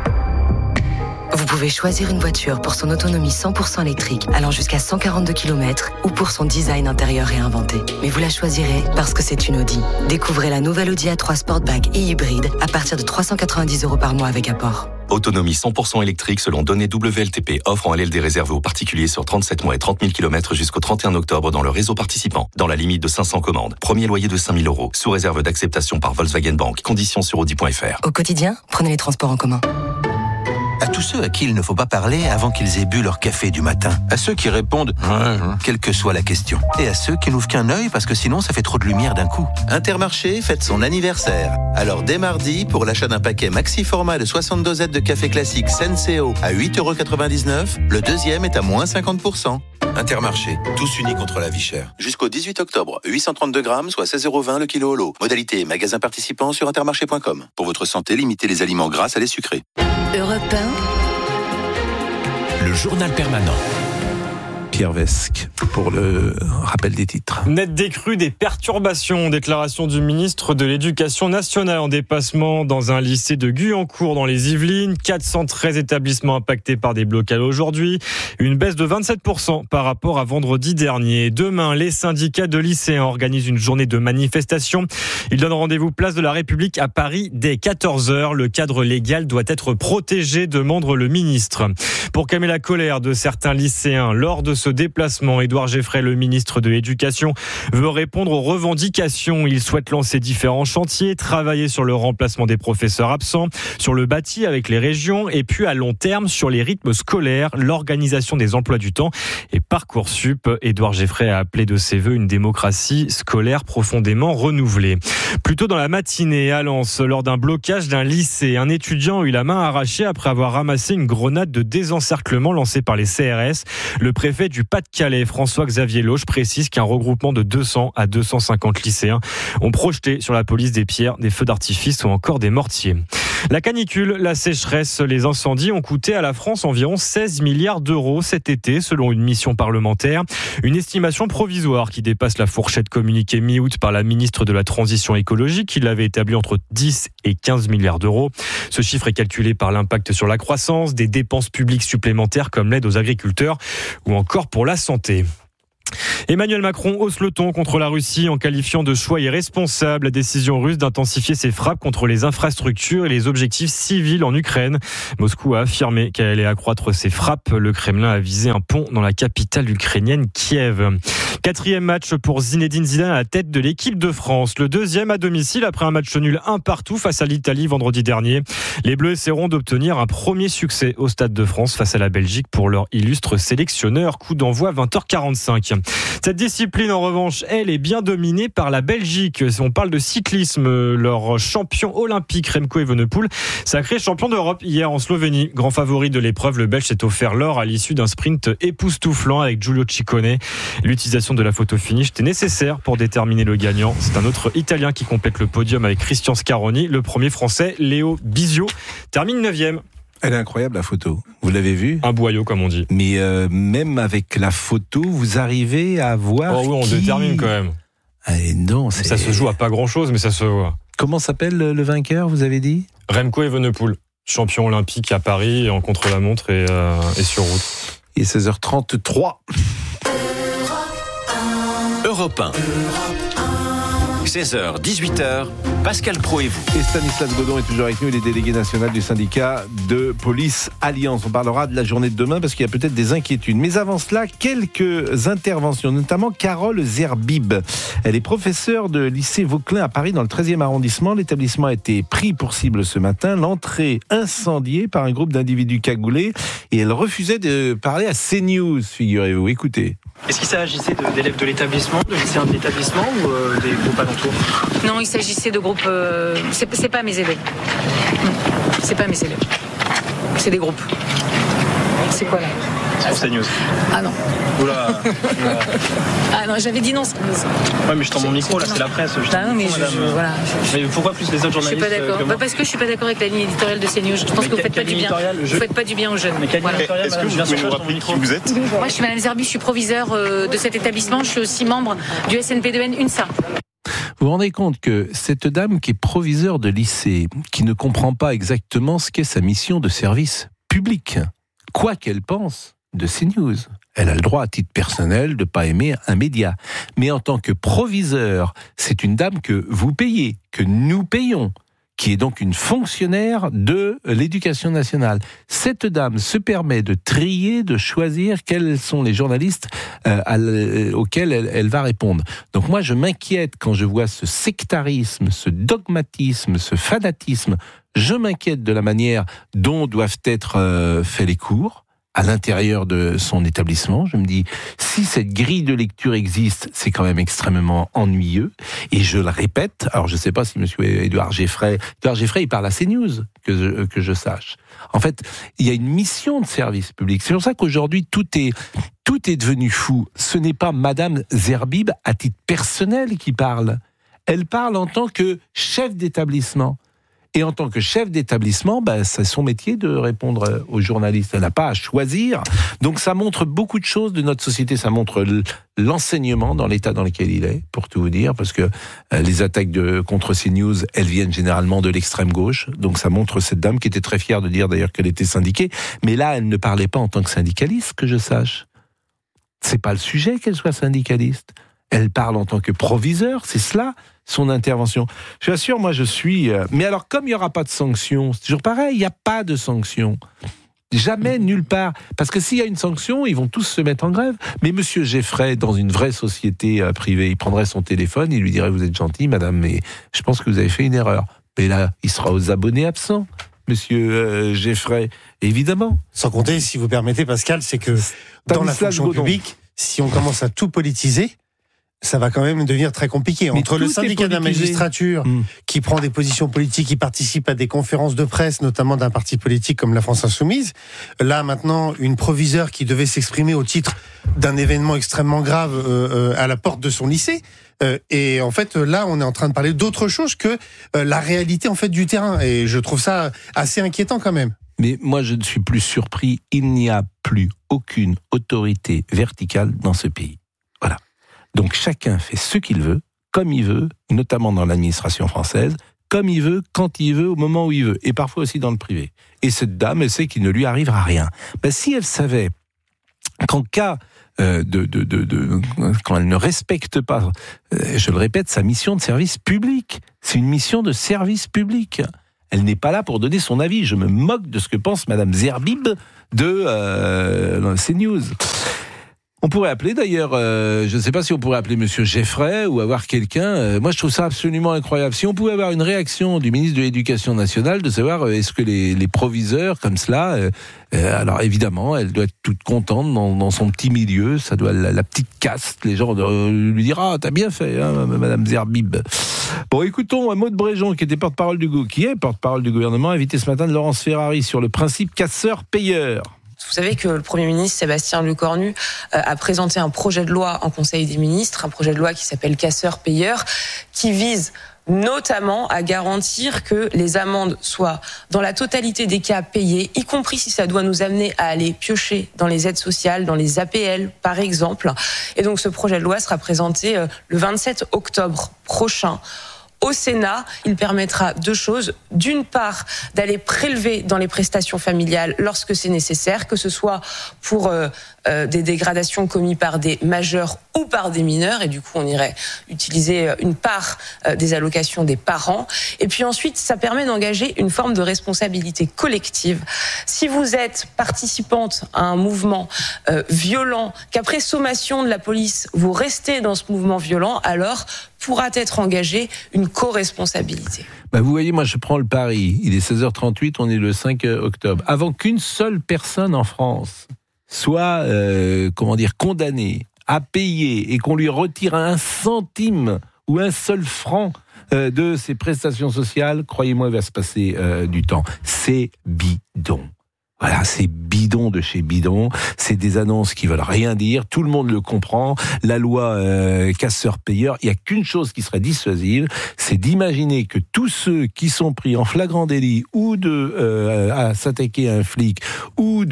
Vous pouvez choisir une voiture pour son autonomie 100% électrique, allant jusqu'à 142 km, ou pour son design intérieur réinventé. Mais vous la choisirez parce que c'est une Audi. Découvrez la nouvelle Audi A3 Sportback et hybride à partir de 390 € par mois avec apport. Autonomie 100% électrique selon données WLTP. Offre en LLD réservée aux particuliers sur 37 mois et 30 000 km jusqu'au 31 octobre dans le réseau participant. Dans la limite de 500 commandes. Premier loyer de 5 000 €. Sous réserve d'acceptation par Volkswagen Bank. Conditions sur Audi.fr. Au quotidien, prenez les transports en commun. À tous ceux à qui il ne faut pas parler avant qu'ils aient bu leur café du matin. À ceux qui répondent « quelle que soit la question ». Et à ceux qui n'ouvrent qu'un œil parce que sinon ça fait trop de lumière d'un coup. Intermarché fête son anniversaire. Alors dès mardi, pour l'achat d'un paquet maxi format de 60 dosettes de café classique Senseo à 8,99 €, le deuxième est à moins 50%. Intermarché, tous unis contre la vie chère. Jusqu'au 18 octobre, 832 grammes, soit 16,20 € le kilo au lot. Modalité magasin participant sur intermarché.com. Pour votre santé, limitez les aliments gras à les sucrés. Europe 1. Le journal permanent. Pierre Vesque pour le rappel des titres. Net décrue des perturbations. Déclaration du ministre de l'Éducation nationale en déplacement dans un lycée de Guyancourt dans les Yvelines. 413 établissements impactés par des blocages aujourd'hui. Une baisse de 27% par rapport à vendredi dernier. Demain, les syndicats de lycéens organisent une journée de manifestation. Ils donnent rendez-vous place de la République à Paris dès 14h. Le cadre légal doit être protégé, demande le ministre. Pour calmer la colère de certains lycéens, lors de ce déplacement. Édouard Geffray, le ministre de l'Éducation, veut répondre aux revendications. Il souhaite lancer différents chantiers, travailler sur le remplacement des professeurs absents, sur le bâti avec les régions et puis à long terme sur les rythmes scolaires, l'organisation des emplois du temps et Parcoursup. Édouard Geffray a appelé de ses vœux une démocratie scolaire profondément renouvelée. Plus tôt dans la matinée à Lens, lors d'un blocage d'un lycée, un étudiant a eu la main arrachée après avoir ramassé une grenade de désencerclement lancée par les CRS. Le préfet du Pas-de-Calais, François-Xavier Loche, précise qu'un regroupement de 200 à 250 lycéens ont projeté sur la police des pierres, des feux d'artifice ou encore des mortiers. La canicule, la sécheresse, les incendies ont coûté à la France environ 16 milliards d'euros cet été, selon une mission parlementaire. Une estimation provisoire qui dépasse la fourchette communiquée mi-août par la ministre de la Transition écologique, qui l'avait établie entre 10 et 15 milliards d'euros. Ce chiffre est calculé par l'impact sur la croissance, des dépenses publiques supplémentaires comme l'aide aux agriculteurs ou encore pour la santé. Emmanuel Macron hausse le ton contre la Russie en qualifiant de choix irresponsable la décision russe d'intensifier ses frappes contre les infrastructures et les objectifs civils en Ukraine. Moscou a affirmé qu'elle allait accroître ses frappes. Le Kremlin a visé un pont dans la capitale ukrainienne, Kiev. 4e match pour Zinedine Zidane à la tête de l'équipe de France. Le 2e à domicile après un match nul 1-1 face à l'Italie vendredi dernier. Les Bleus essaieront d'obtenir un premier succès au Stade de France face à la Belgique pour leur illustre sélectionneur. Coup d'envoi 20h45. Cette discipline, en revanche, elle est bien dominée par la Belgique. On parle de cyclisme. Leur champion olympique, Remco Evenepoel, sacré champion d'Europe hier en Slovénie. Grand favori de l'épreuve, le Belge s'est offert l'or à l'issue d'un sprint époustouflant avec Giulio Ciccone. L'utilisation de la photo finish était nécessaire pour déterminer le gagnant. C'est un autre Italien qui complète le podium avec Christian Scaroni. Le premier Français, Léo Bisio, termine 9e. Elle est incroyable, la photo. Vous l'avez vue ? Un boyau, comme on dit. Mais même avec la photo, vous arrivez à voir. Oh oui, on détermine quand même. Non, ça se joue à pas grand-chose, mais ça se voit. Comment s'appelle le vainqueur, vous avez dit ? Remco Evenepoel, champion olympique à Paris, en contre-la-montre et sur route. Et 16h33. Europe 1. 16h, 18h, Pascal Pro et vous. Et Stanislas Godon est toujours avec nous, il est délégué national du syndicat de police Alliance. On parlera de la journée de demain parce qu'il y a peut-être des inquiétudes. Mais avant cela, quelques interventions, notamment Carole Zerbib. Elle est professeure de lycée Vauquelin à Paris dans le 13e arrondissement. L'établissement a été pris pour cible ce matin. L'entrée incendiée par un groupe d'individus cagoulés et elle refusait de parler à CNews, figurez-vous. Écoutez. Est-ce qu'il s'agissait d'élèves de l'établissement, de lycéens de l'établissement ou des groupes alentours ? Non, il s'agissait de groupes... c'est pas mes élèves. C'est pas mes élèves. C'est des groupes. C'est quoi là ? Sur CNews. Ah non. Oula. Ah non, j'avais dit non. Ouais, mais je tends mon micro, là, c'est la presse. Ah non, mais voilà. Mais pourquoi plus les autres journalistes ? Je suis pas d'accord. Parce que je suis pas d'accord avec la ligne éditoriale de CNews. Je pense que vous faites pas du bien. Vous faites pas du bien aux jeunes. Mais quelle ligne éditoriale, est-ce que vous pouvez nous rappeler qui vous êtes ? Moi, je suis Madame Zerbi, je suis proviseure de cet établissement. Je suis aussi membre du SNP2N UNSA. Vous vous rendez compte que cette dame qui est proviseure de lycée, qui ne comprend pas exactement ce qu'est sa mission de service public, quoi qu'elle pense de CNews, elle a le droit à titre personnel de ne pas aimer un média. Mais en tant que proviseur, c'est une dame que vous payez, que nous payons, qui est donc une fonctionnaire de l'éducation nationale. Cette dame se permet de trier, de choisir quels sont les journalistes auxquels elle va répondre. Donc moi, je m'inquiète quand je vois ce sectarisme, ce dogmatisme, ce fanatisme. Je m'inquiète de la manière dont doivent être faits les cours à l'intérieur de son établissement. Je me dis, si cette grille de lecture existe, c'est quand même extrêmement ennuyeux. Et je le répète, alors je ne sais pas si monsieur Édouard Geffray, il parle à CNews, que je sache. En fait, il y a une mission de service public. C'est pour ça qu'aujourd'hui, tout est devenu fou. Ce n'est pas Madame Zerbib, à titre personnel, qui parle. Elle parle en tant que chef d'établissement. Et en tant que chef d'établissement, c'est son métier de répondre aux journalistes. Elle n'a pas à choisir. Donc ça montre beaucoup de choses de notre société. Ça montre l'enseignement dans l'état dans lequel il est, pour tout vous dire, parce que les attaques contre CNews, elles viennent généralement de l'extrême gauche. Donc ça montre cette dame qui était très fière de dire d'ailleurs qu'elle était syndiquée. Mais là, elle ne parlait pas en tant que syndicaliste, que je sache. C'est pas le sujet qu'elle soit syndicaliste. Elle parle en tant que proviseur, c'est cela, son intervention. Je vous assure, moi je suis... Mais alors, comme il n'y aura pas de sanctions, c'est toujours pareil, il n'y a pas de sanctions. Jamais, nulle part. Parce que s'il y a une sanction, ils vont tous se mettre en grève. Mais monsieur Geffray, dans une vraie société privée, il prendrait son téléphone, il lui dirait « Vous êtes gentil, madame, mais je pense que vous avez fait une erreur. » Mais là, il sera aux abonnés absents, monsieur Geffray, évidemment. Sans compter, si vous permettez, Pascal, c'est que dans la fonction publique, si on commence à tout politiser, ça va quand même devenir très compliqué. Entre le syndicat de la magistrature, qui prend des positions politiques, qui participe à des conférences de presse, notamment d'un parti politique comme la France Insoumise, là maintenant, une proviseure qui devait s'exprimer au titre d'un événement extrêmement grave à la porte de son lycée, et en fait, là, on est en train de parler d'autre chose que la réalité en fait du terrain, et je trouve ça assez inquiétant quand même. Mais moi, je ne suis plus surpris, il n'y a plus aucune autorité verticale dans ce pays. Voilà. Donc chacun fait ce qu'il veut, comme il veut, notamment dans l'administration française, comme il veut, quand il veut, au moment où il veut, et parfois aussi dans le privé. Et cette dame, elle sait qu'il ne lui arrivera rien. Ben, si elle savait qu'en cas quand elle ne respecte pas, je le répète, sa mission de service public, c'est une mission de service public. Elle n'est pas là pour donner son avis. Je me moque de ce que pense Madame Zerbib de CNews. On pourrait appeler d'ailleurs, je ne sais pas si on pourrait appeler Monsieur Geffray ou avoir quelqu'un. Moi, je trouve ça absolument incroyable. Si on pouvait avoir une réaction du ministre de l'Éducation nationale, de savoir est-ce que les proviseurs comme cela, alors évidemment, elle doit être toute contente dans son petit milieu. Ça doit la petite caste. Les gens lui dire t'as bien fait, hein, Madame Zerbib. Bon, écoutons Maud Bréjon, qui est porte-parole du gouvernement, invité ce matin de Laurence Ferrari sur le principe casseur-payeur. Vous savez que le Premier ministre, Sébastien Lecornu, a présenté un projet de loi en Conseil des ministres, un projet de loi qui s'appelle Casseur-payeur, qui vise notamment à garantir que les amendes soient dans la totalité des cas payées, y compris si ça doit nous amener à aller piocher dans les aides sociales, dans les APL par exemple. Et donc ce projet de loi sera présenté le 27 octobre prochain. Au Sénat, il permettra deux choses. D'une part, d'aller prélever dans les prestations familiales lorsque c'est nécessaire, que ce soit pour des dégradations commises par des majeurs ou par des mineurs, et du coup on irait utiliser une part des allocations des parents. Et puis ensuite, ça permet d'engager une forme de responsabilité collective. Si vous êtes participante à un mouvement violent, qu'après sommation de la police, vous restez dans ce mouvement violent, alors pourra être engagée une co-responsabilité. Vous voyez, moi je prends le pari, il est 16h38, on est le 5 octobre. Avant qu'une seule personne en France soit condamnée à payer et qu'on lui retire un centime ou un seul franc de ses prestations sociales, croyez-moi, il va se passer du temps. C'est bidon. Voilà, c'est bidon de chez bidon. C'est des annonces qui veulent rien dire. Tout le monde le comprend. La loi casseur-payeur, il n'y a qu'une chose qui serait dissuasive, c'est d'imaginer que tous ceux qui sont pris en flagrant délit ou à s'attaquer à un flic ou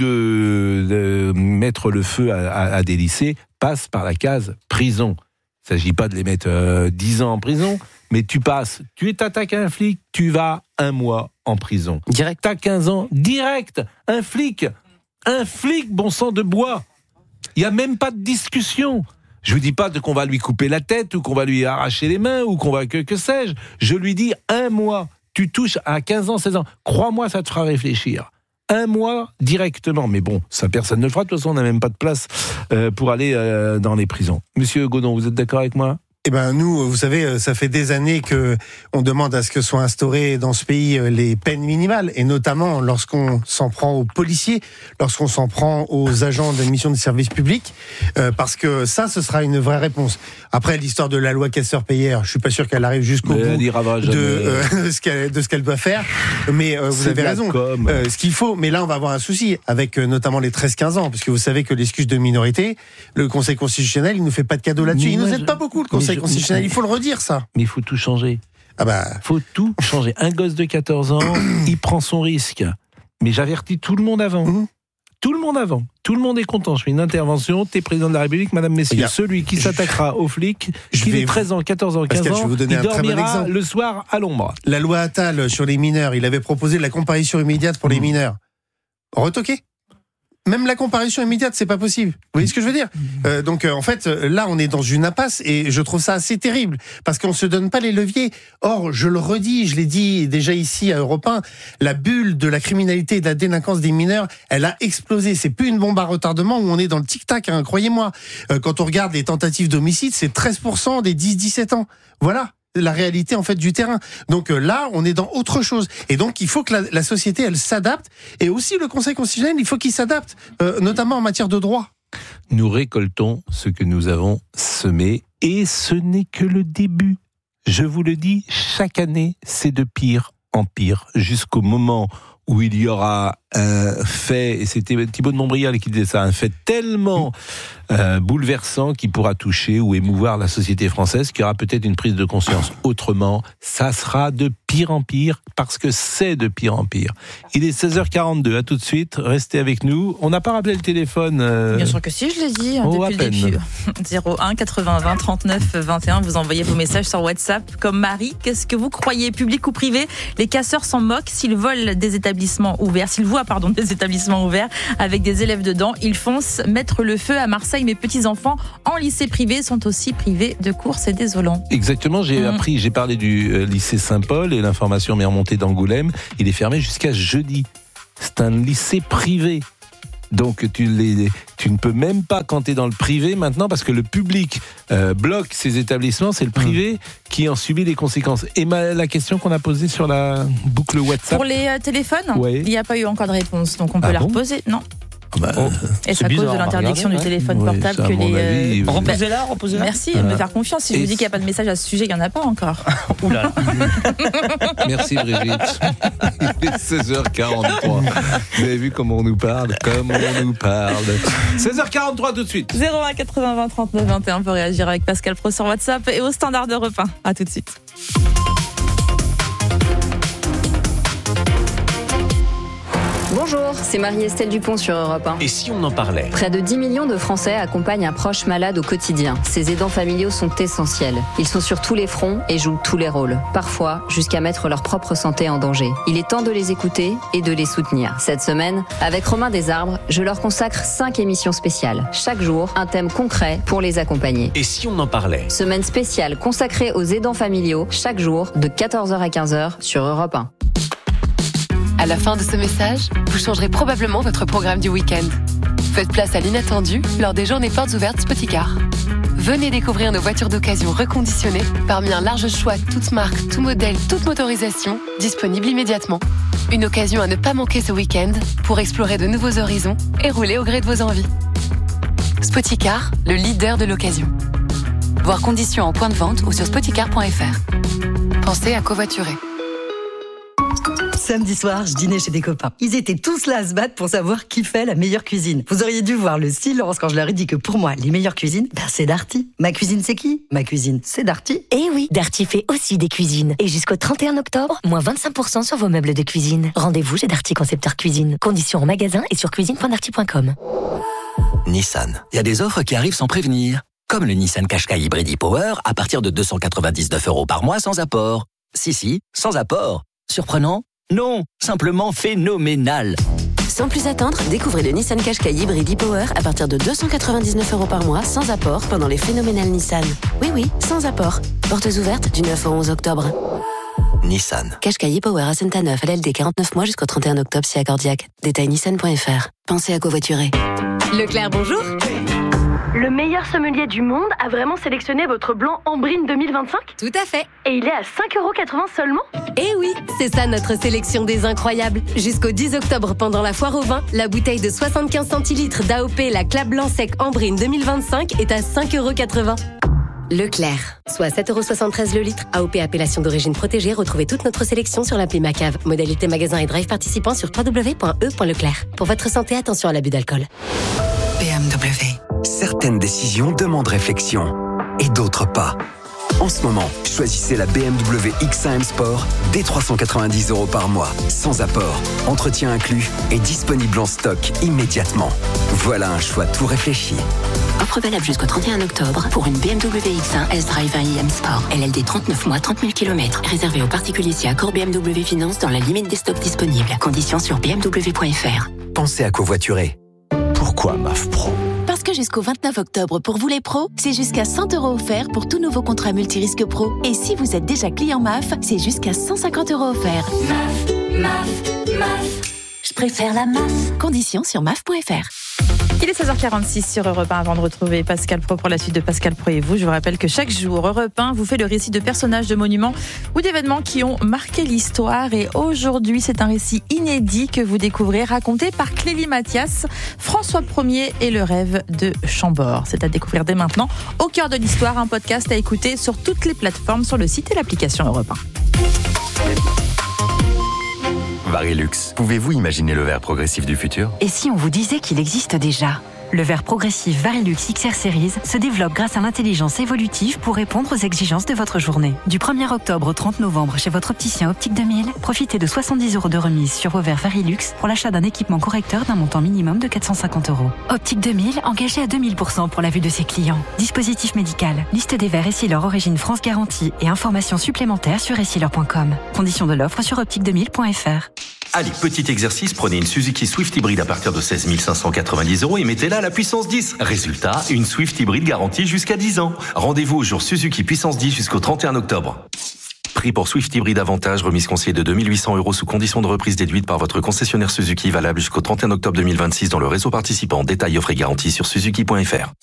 de mettre le feu à des lycées passent par la case prison. Il ne s'agit pas de les mettre 10 ans en prison, mais tu t'attaques à un flic, tu vas 1 mois en prison. Direct. T'as 15 ans, direct. Un flic, bon sang de bois. Il n'y a même pas de discussion. Je ne lui dis pas qu'on va lui couper la tête ou qu'on va lui arracher les mains ou qu'on va que sais-je. Je lui dis 1 mois. Tu touches à 15 ans, 16 ans. Crois-moi, ça te fera réfléchir. 1 mois directement. Mais bon, ça, personne ne le fera. De toute façon, on n'a même pas de place pour aller dans les prisons. Monsieur Godon, vous êtes d'accord avec moi ? Nous, vous savez, ça fait des années que on demande à ce que soient instaurées dans ce pays les peines minimales, et notamment lorsqu'on s'en prend aux policiers, lorsqu'on s'en prend aux agents de mission de service public, parce que ça, ce sera une vraie réponse. Après, l'histoire de la loi casseur-payeur, je suis pas sûr qu'elle arrive jusqu'au bout de ce qu'elle doit faire, mais vous avez raison. Ce qu'il faut, mais là, on va avoir un souci avec notamment les 13-15 ans, parce que vous savez que l'excuse de minorité, le Conseil constitutionnel, il nous fait pas de cadeau là-dessus. Il nous aide pas beaucoup, le Conseil constitutionnel, il faut le redire, ça. Mais il faut tout changer. Faut tout changer. Un gosse de 14 ans, il prend son risque. Mais j'avertis tout le monde avant. Tout le monde avant. Tout le monde est content. Je fais une intervention. T'es président de la République, madame, messieurs. Celui qui s'attaquera aux flics, qu'il ait 13 ans, 14 ans, 15 ans, il dormira le soir à l'ombre. La loi Attal sur les mineurs, il avait proposé la comparution immédiate pour les mineurs. Retoqué. même la comparution immédiate, c'est pas possible. Vous voyez ce que je veux dire ? Donc en fait, là, on est dans une impasse et je trouve ça assez terrible parce qu'on se donne pas les leviers. Or, je le redis, je l'ai dit déjà ici à Europe 1, la bulle de la criminalité et de la délinquance des mineurs, elle a explosé. C'est plus une bombe à retardement où on est dans le tic-tac, hein, croyez-moi. Quand on regarde les tentatives d'homicide, c'est 13% des 10-17 ans. Voilà la réalité en fait du terrain. Donc là, on est dans autre chose. Et donc, il faut que la société, elle s'adapte. Et aussi, le Conseil constitutionnel, il faut qu'il s'adapte, notamment en matière de droit. Nous récoltons ce que nous avons semé. Et ce n'est que le début. Je vous le dis, chaque année, c'est de pire en pire. Jusqu'au moment où il y aura un fait, et c'était Thibault de Montbrial qui disait ça, un fait tellement bouleversant qui pourra toucher ou émouvoir la société française, qu'il y aura peut-être une prise de conscience. Autrement, ça sera de pire en pire, parce que c'est de pire en pire. Il est 16h42, à tout de suite, restez avec nous. On n'a pas rappelé le téléphone. Bien sûr que si, je l'ai dit depuis le début. 01 80 20 39 21, vous envoyez vos messages sur WhatsApp. Comme Marie, qu'est-ce que vous croyez, public ou privé ? Les casseurs s'en moquent s'ils volent des établissements ouverts, s'ils voient des établissements ouverts avec des élèves dedans. Ils foncent mettre le feu à Marseille. Mes petits-enfants en lycée privé sont aussi privés de cours. C'est désolant. Exactement, j'ai parlé du lycée Saint-Paul et l'information m'est remontée d'Angoulême. Il est fermé jusqu'à jeudi. C'est un lycée privé. Donc tu ne peux même pas quand tu es dans le privé maintenant parce que le public bloque ces établissements, c'est le privé qui en subit les conséquences. Et la question qu'on a posée sur la boucle WhatsApp. Pour les téléphones, il n'y a pas eu encore de réponse, donc on peut la reposer. Non. Et c'est à cause de l'interdiction du téléphone portable que les... Reposez-la. Merci de me faire confiance. Si je vous dis qu'il n'y a pas de message à ce sujet, il n'y en a pas encore. Oula. Merci Brigitte. Il est 16h43. Vous avez vu comment on nous parle 16h43 tout de suite. 01 80 20 39 21 pour réagir avec Pascal Pro sur WhatsApp et au standard d'Europe 1. À tout de suite. Bonjour, c'est Marie-Estelle Dupont sur Europe 1. Et si on en parlait ? Près de 10 millions de Français accompagnent un proche malade au quotidien. Ces aidants familiaux sont essentiels. Ils sont sur tous les fronts et jouent tous les rôles. Parfois, jusqu'à mettre leur propre santé en danger. Il est temps de les écouter et de les soutenir. Cette semaine, avec Romain Desarbres, je leur consacre 5 émissions spéciales. Chaque jour, un thème concret pour les accompagner. Et si on en parlait ? Semaine spéciale consacrée aux aidants familiaux, chaque jour, de 14h à 15h sur Europe 1. À la fin de ce message, vous changerez probablement votre programme du week-end. Faites place à l'inattendu lors des journées portes ouvertes Spoticar. Venez découvrir nos voitures d'occasion reconditionnées parmi un large choix toutes marques, tout modèle, toute motorisation, disponible immédiatement. Une occasion à ne pas manquer ce week-end pour explorer de nouveaux horizons et rouler au gré de vos envies. Spoticar, le leader de l'occasion. Voir conditions en point de vente ou sur spoticar.fr. Pensez à covoiturer. Samedi soir, je dînais chez des copains. Ils étaient tous là à se battre pour savoir qui fait la meilleure cuisine. Vous auriez dû voir le silence quand je leur ai dit que pour moi, les meilleures cuisines, c'est Darty. Ma cuisine, c'est qui ? Ma cuisine, c'est Darty. Eh oui, Darty fait aussi des cuisines. Et jusqu'au 31 octobre, moins 25% sur vos meubles de cuisine. Rendez-vous chez Darty Concepteur Cuisine. Conditions en magasin et sur cuisine.darty.com. Nissan. Il y a des offres qui arrivent sans prévenir. Comme le Nissan Qashqai Hybrid e-Power à partir de 299 € par mois sans apport. Si, sans apport. Surprenant ? Non, simplement phénoménal. Sans plus attendre, découvrez le Nissan Qashqai Hybrid e-Power à partir de 299 € par mois sans apport pendant les phénoménales Nissan. Oui, sans apport. Portes ouvertes du 9 au 11 octobre. Nissan. Qashqai e-Power à Saint-Aneuf, LLD 49 mois jusqu'au 31 octobre si accordiaque. Détail nissan.fr. Pensez à covoiturer. Leclerc, bonjour. Le meilleur sommelier du monde a vraiment sélectionné votre blanc Ambrine 2025 ? Tout à fait. Et il est à 5,80 € seulement ? Eh oui, c'est ça notre sélection des incroyables. Jusqu'au 10 octobre, pendant la foire au vin, la bouteille de 75 centilitres d'AOP La Clap Blanc Sec Ambrine 2025 est à 5,80 €. Leclerc, soit 7,73 € le litre. AOP appellation d'origine protégée. Retrouvez toute notre sélection sur l'appli Macave. Modalité magasin et drive participant sur www.e.leclerc. Pour votre santé, attention à l'abus d'alcool. BMW. Certaines décisions demandent réflexion et d'autres pas. En ce moment, choisissez la BMW X1 M Sport dès 390 € par mois, sans apport, entretien inclus et disponible en stock immédiatement. Voilà un choix tout réfléchi. Offre valable jusqu'au 31 octobre pour une BMW X1 S-Drive 20 iM Sport. LLD 39 mois, 30 000 km. Réservé aux particuliers si accord BMW Finance dans la limite des stocks disponibles. Conditions sur bmw.fr. Pensez à covoiturer. Pourquoi MAF Pro ? Parce que jusqu'au 29 octobre, pour vous les pros, c'est jusqu'à 100 € offerts pour tout nouveau contrat multirisque pro. Et si vous êtes déjà client MAF, c'est jusqu'à 150 € offerts. MAF. Je préfère la MAF. Conditions sur MAF.fr. Il est 16h46 sur Europe 1 avant de retrouver Pascal Praud pour la suite de Pascal Praud et vous. Je vous rappelle que chaque jour, Europe 1 vous fait le récit de personnages, de monuments ou d'événements qui ont marqué l'histoire. Et aujourd'hui, c'est un récit inédit que vous découvrez, raconté par Clélie Mathias, François Ier et le rêve de Chambord. C'est à découvrir dès maintenant. Au cœur de l'histoire, un podcast à écouter sur toutes les plateformes, sur le site et l'application Europe 1. Varilux, pouvez-vous imaginer le verre progressif du futur ? Et si on vous disait qu'il existe déjà ? Le verre progressif Varilux XR Series se développe grâce à l'intelligence évolutive pour répondre aux exigences de votre journée. Du 1er octobre au 30 novembre chez votre opticien Optique 2000, profitez de 70 € de remise sur vos verres Varilux pour l'achat d'un équipement correcteur d'un montant minimum de 450 €. Optique 2000, engagé à 2000% pour la vue de ses clients. Dispositif médical, liste des verres Essilor Origine France Garantie et informations supplémentaires sur essilor.com. Conditions de l'offre sur optique2000.fr. Allez, petit exercice, prenez une Suzuki Swift hybride à partir de 16 590 € et mettez-la à la puissance 10. Résultat, une Swift hybride garantie jusqu'à 10 ans. Rendez-vous au jour Suzuki puissance 10 jusqu'au 31 octobre. Prix pour Swift hybride Avantage, remise conseillée de 2800 € sous condition de reprise déduite par votre concessionnaire Suzuki, valable jusqu'au 31 octobre 2026 dans le réseau participant. Détails, offres et garanties sur suzuki.fr.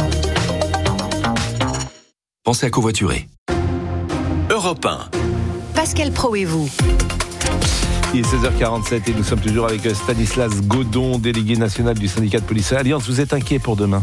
Pensez à covoiturer. Europe 1. Pascal Praud et vous. Il est 16h47 et nous sommes toujours avec Stanislas Godon, délégué national du syndicat de police Alliance. Vous êtes inquiet pour demain ?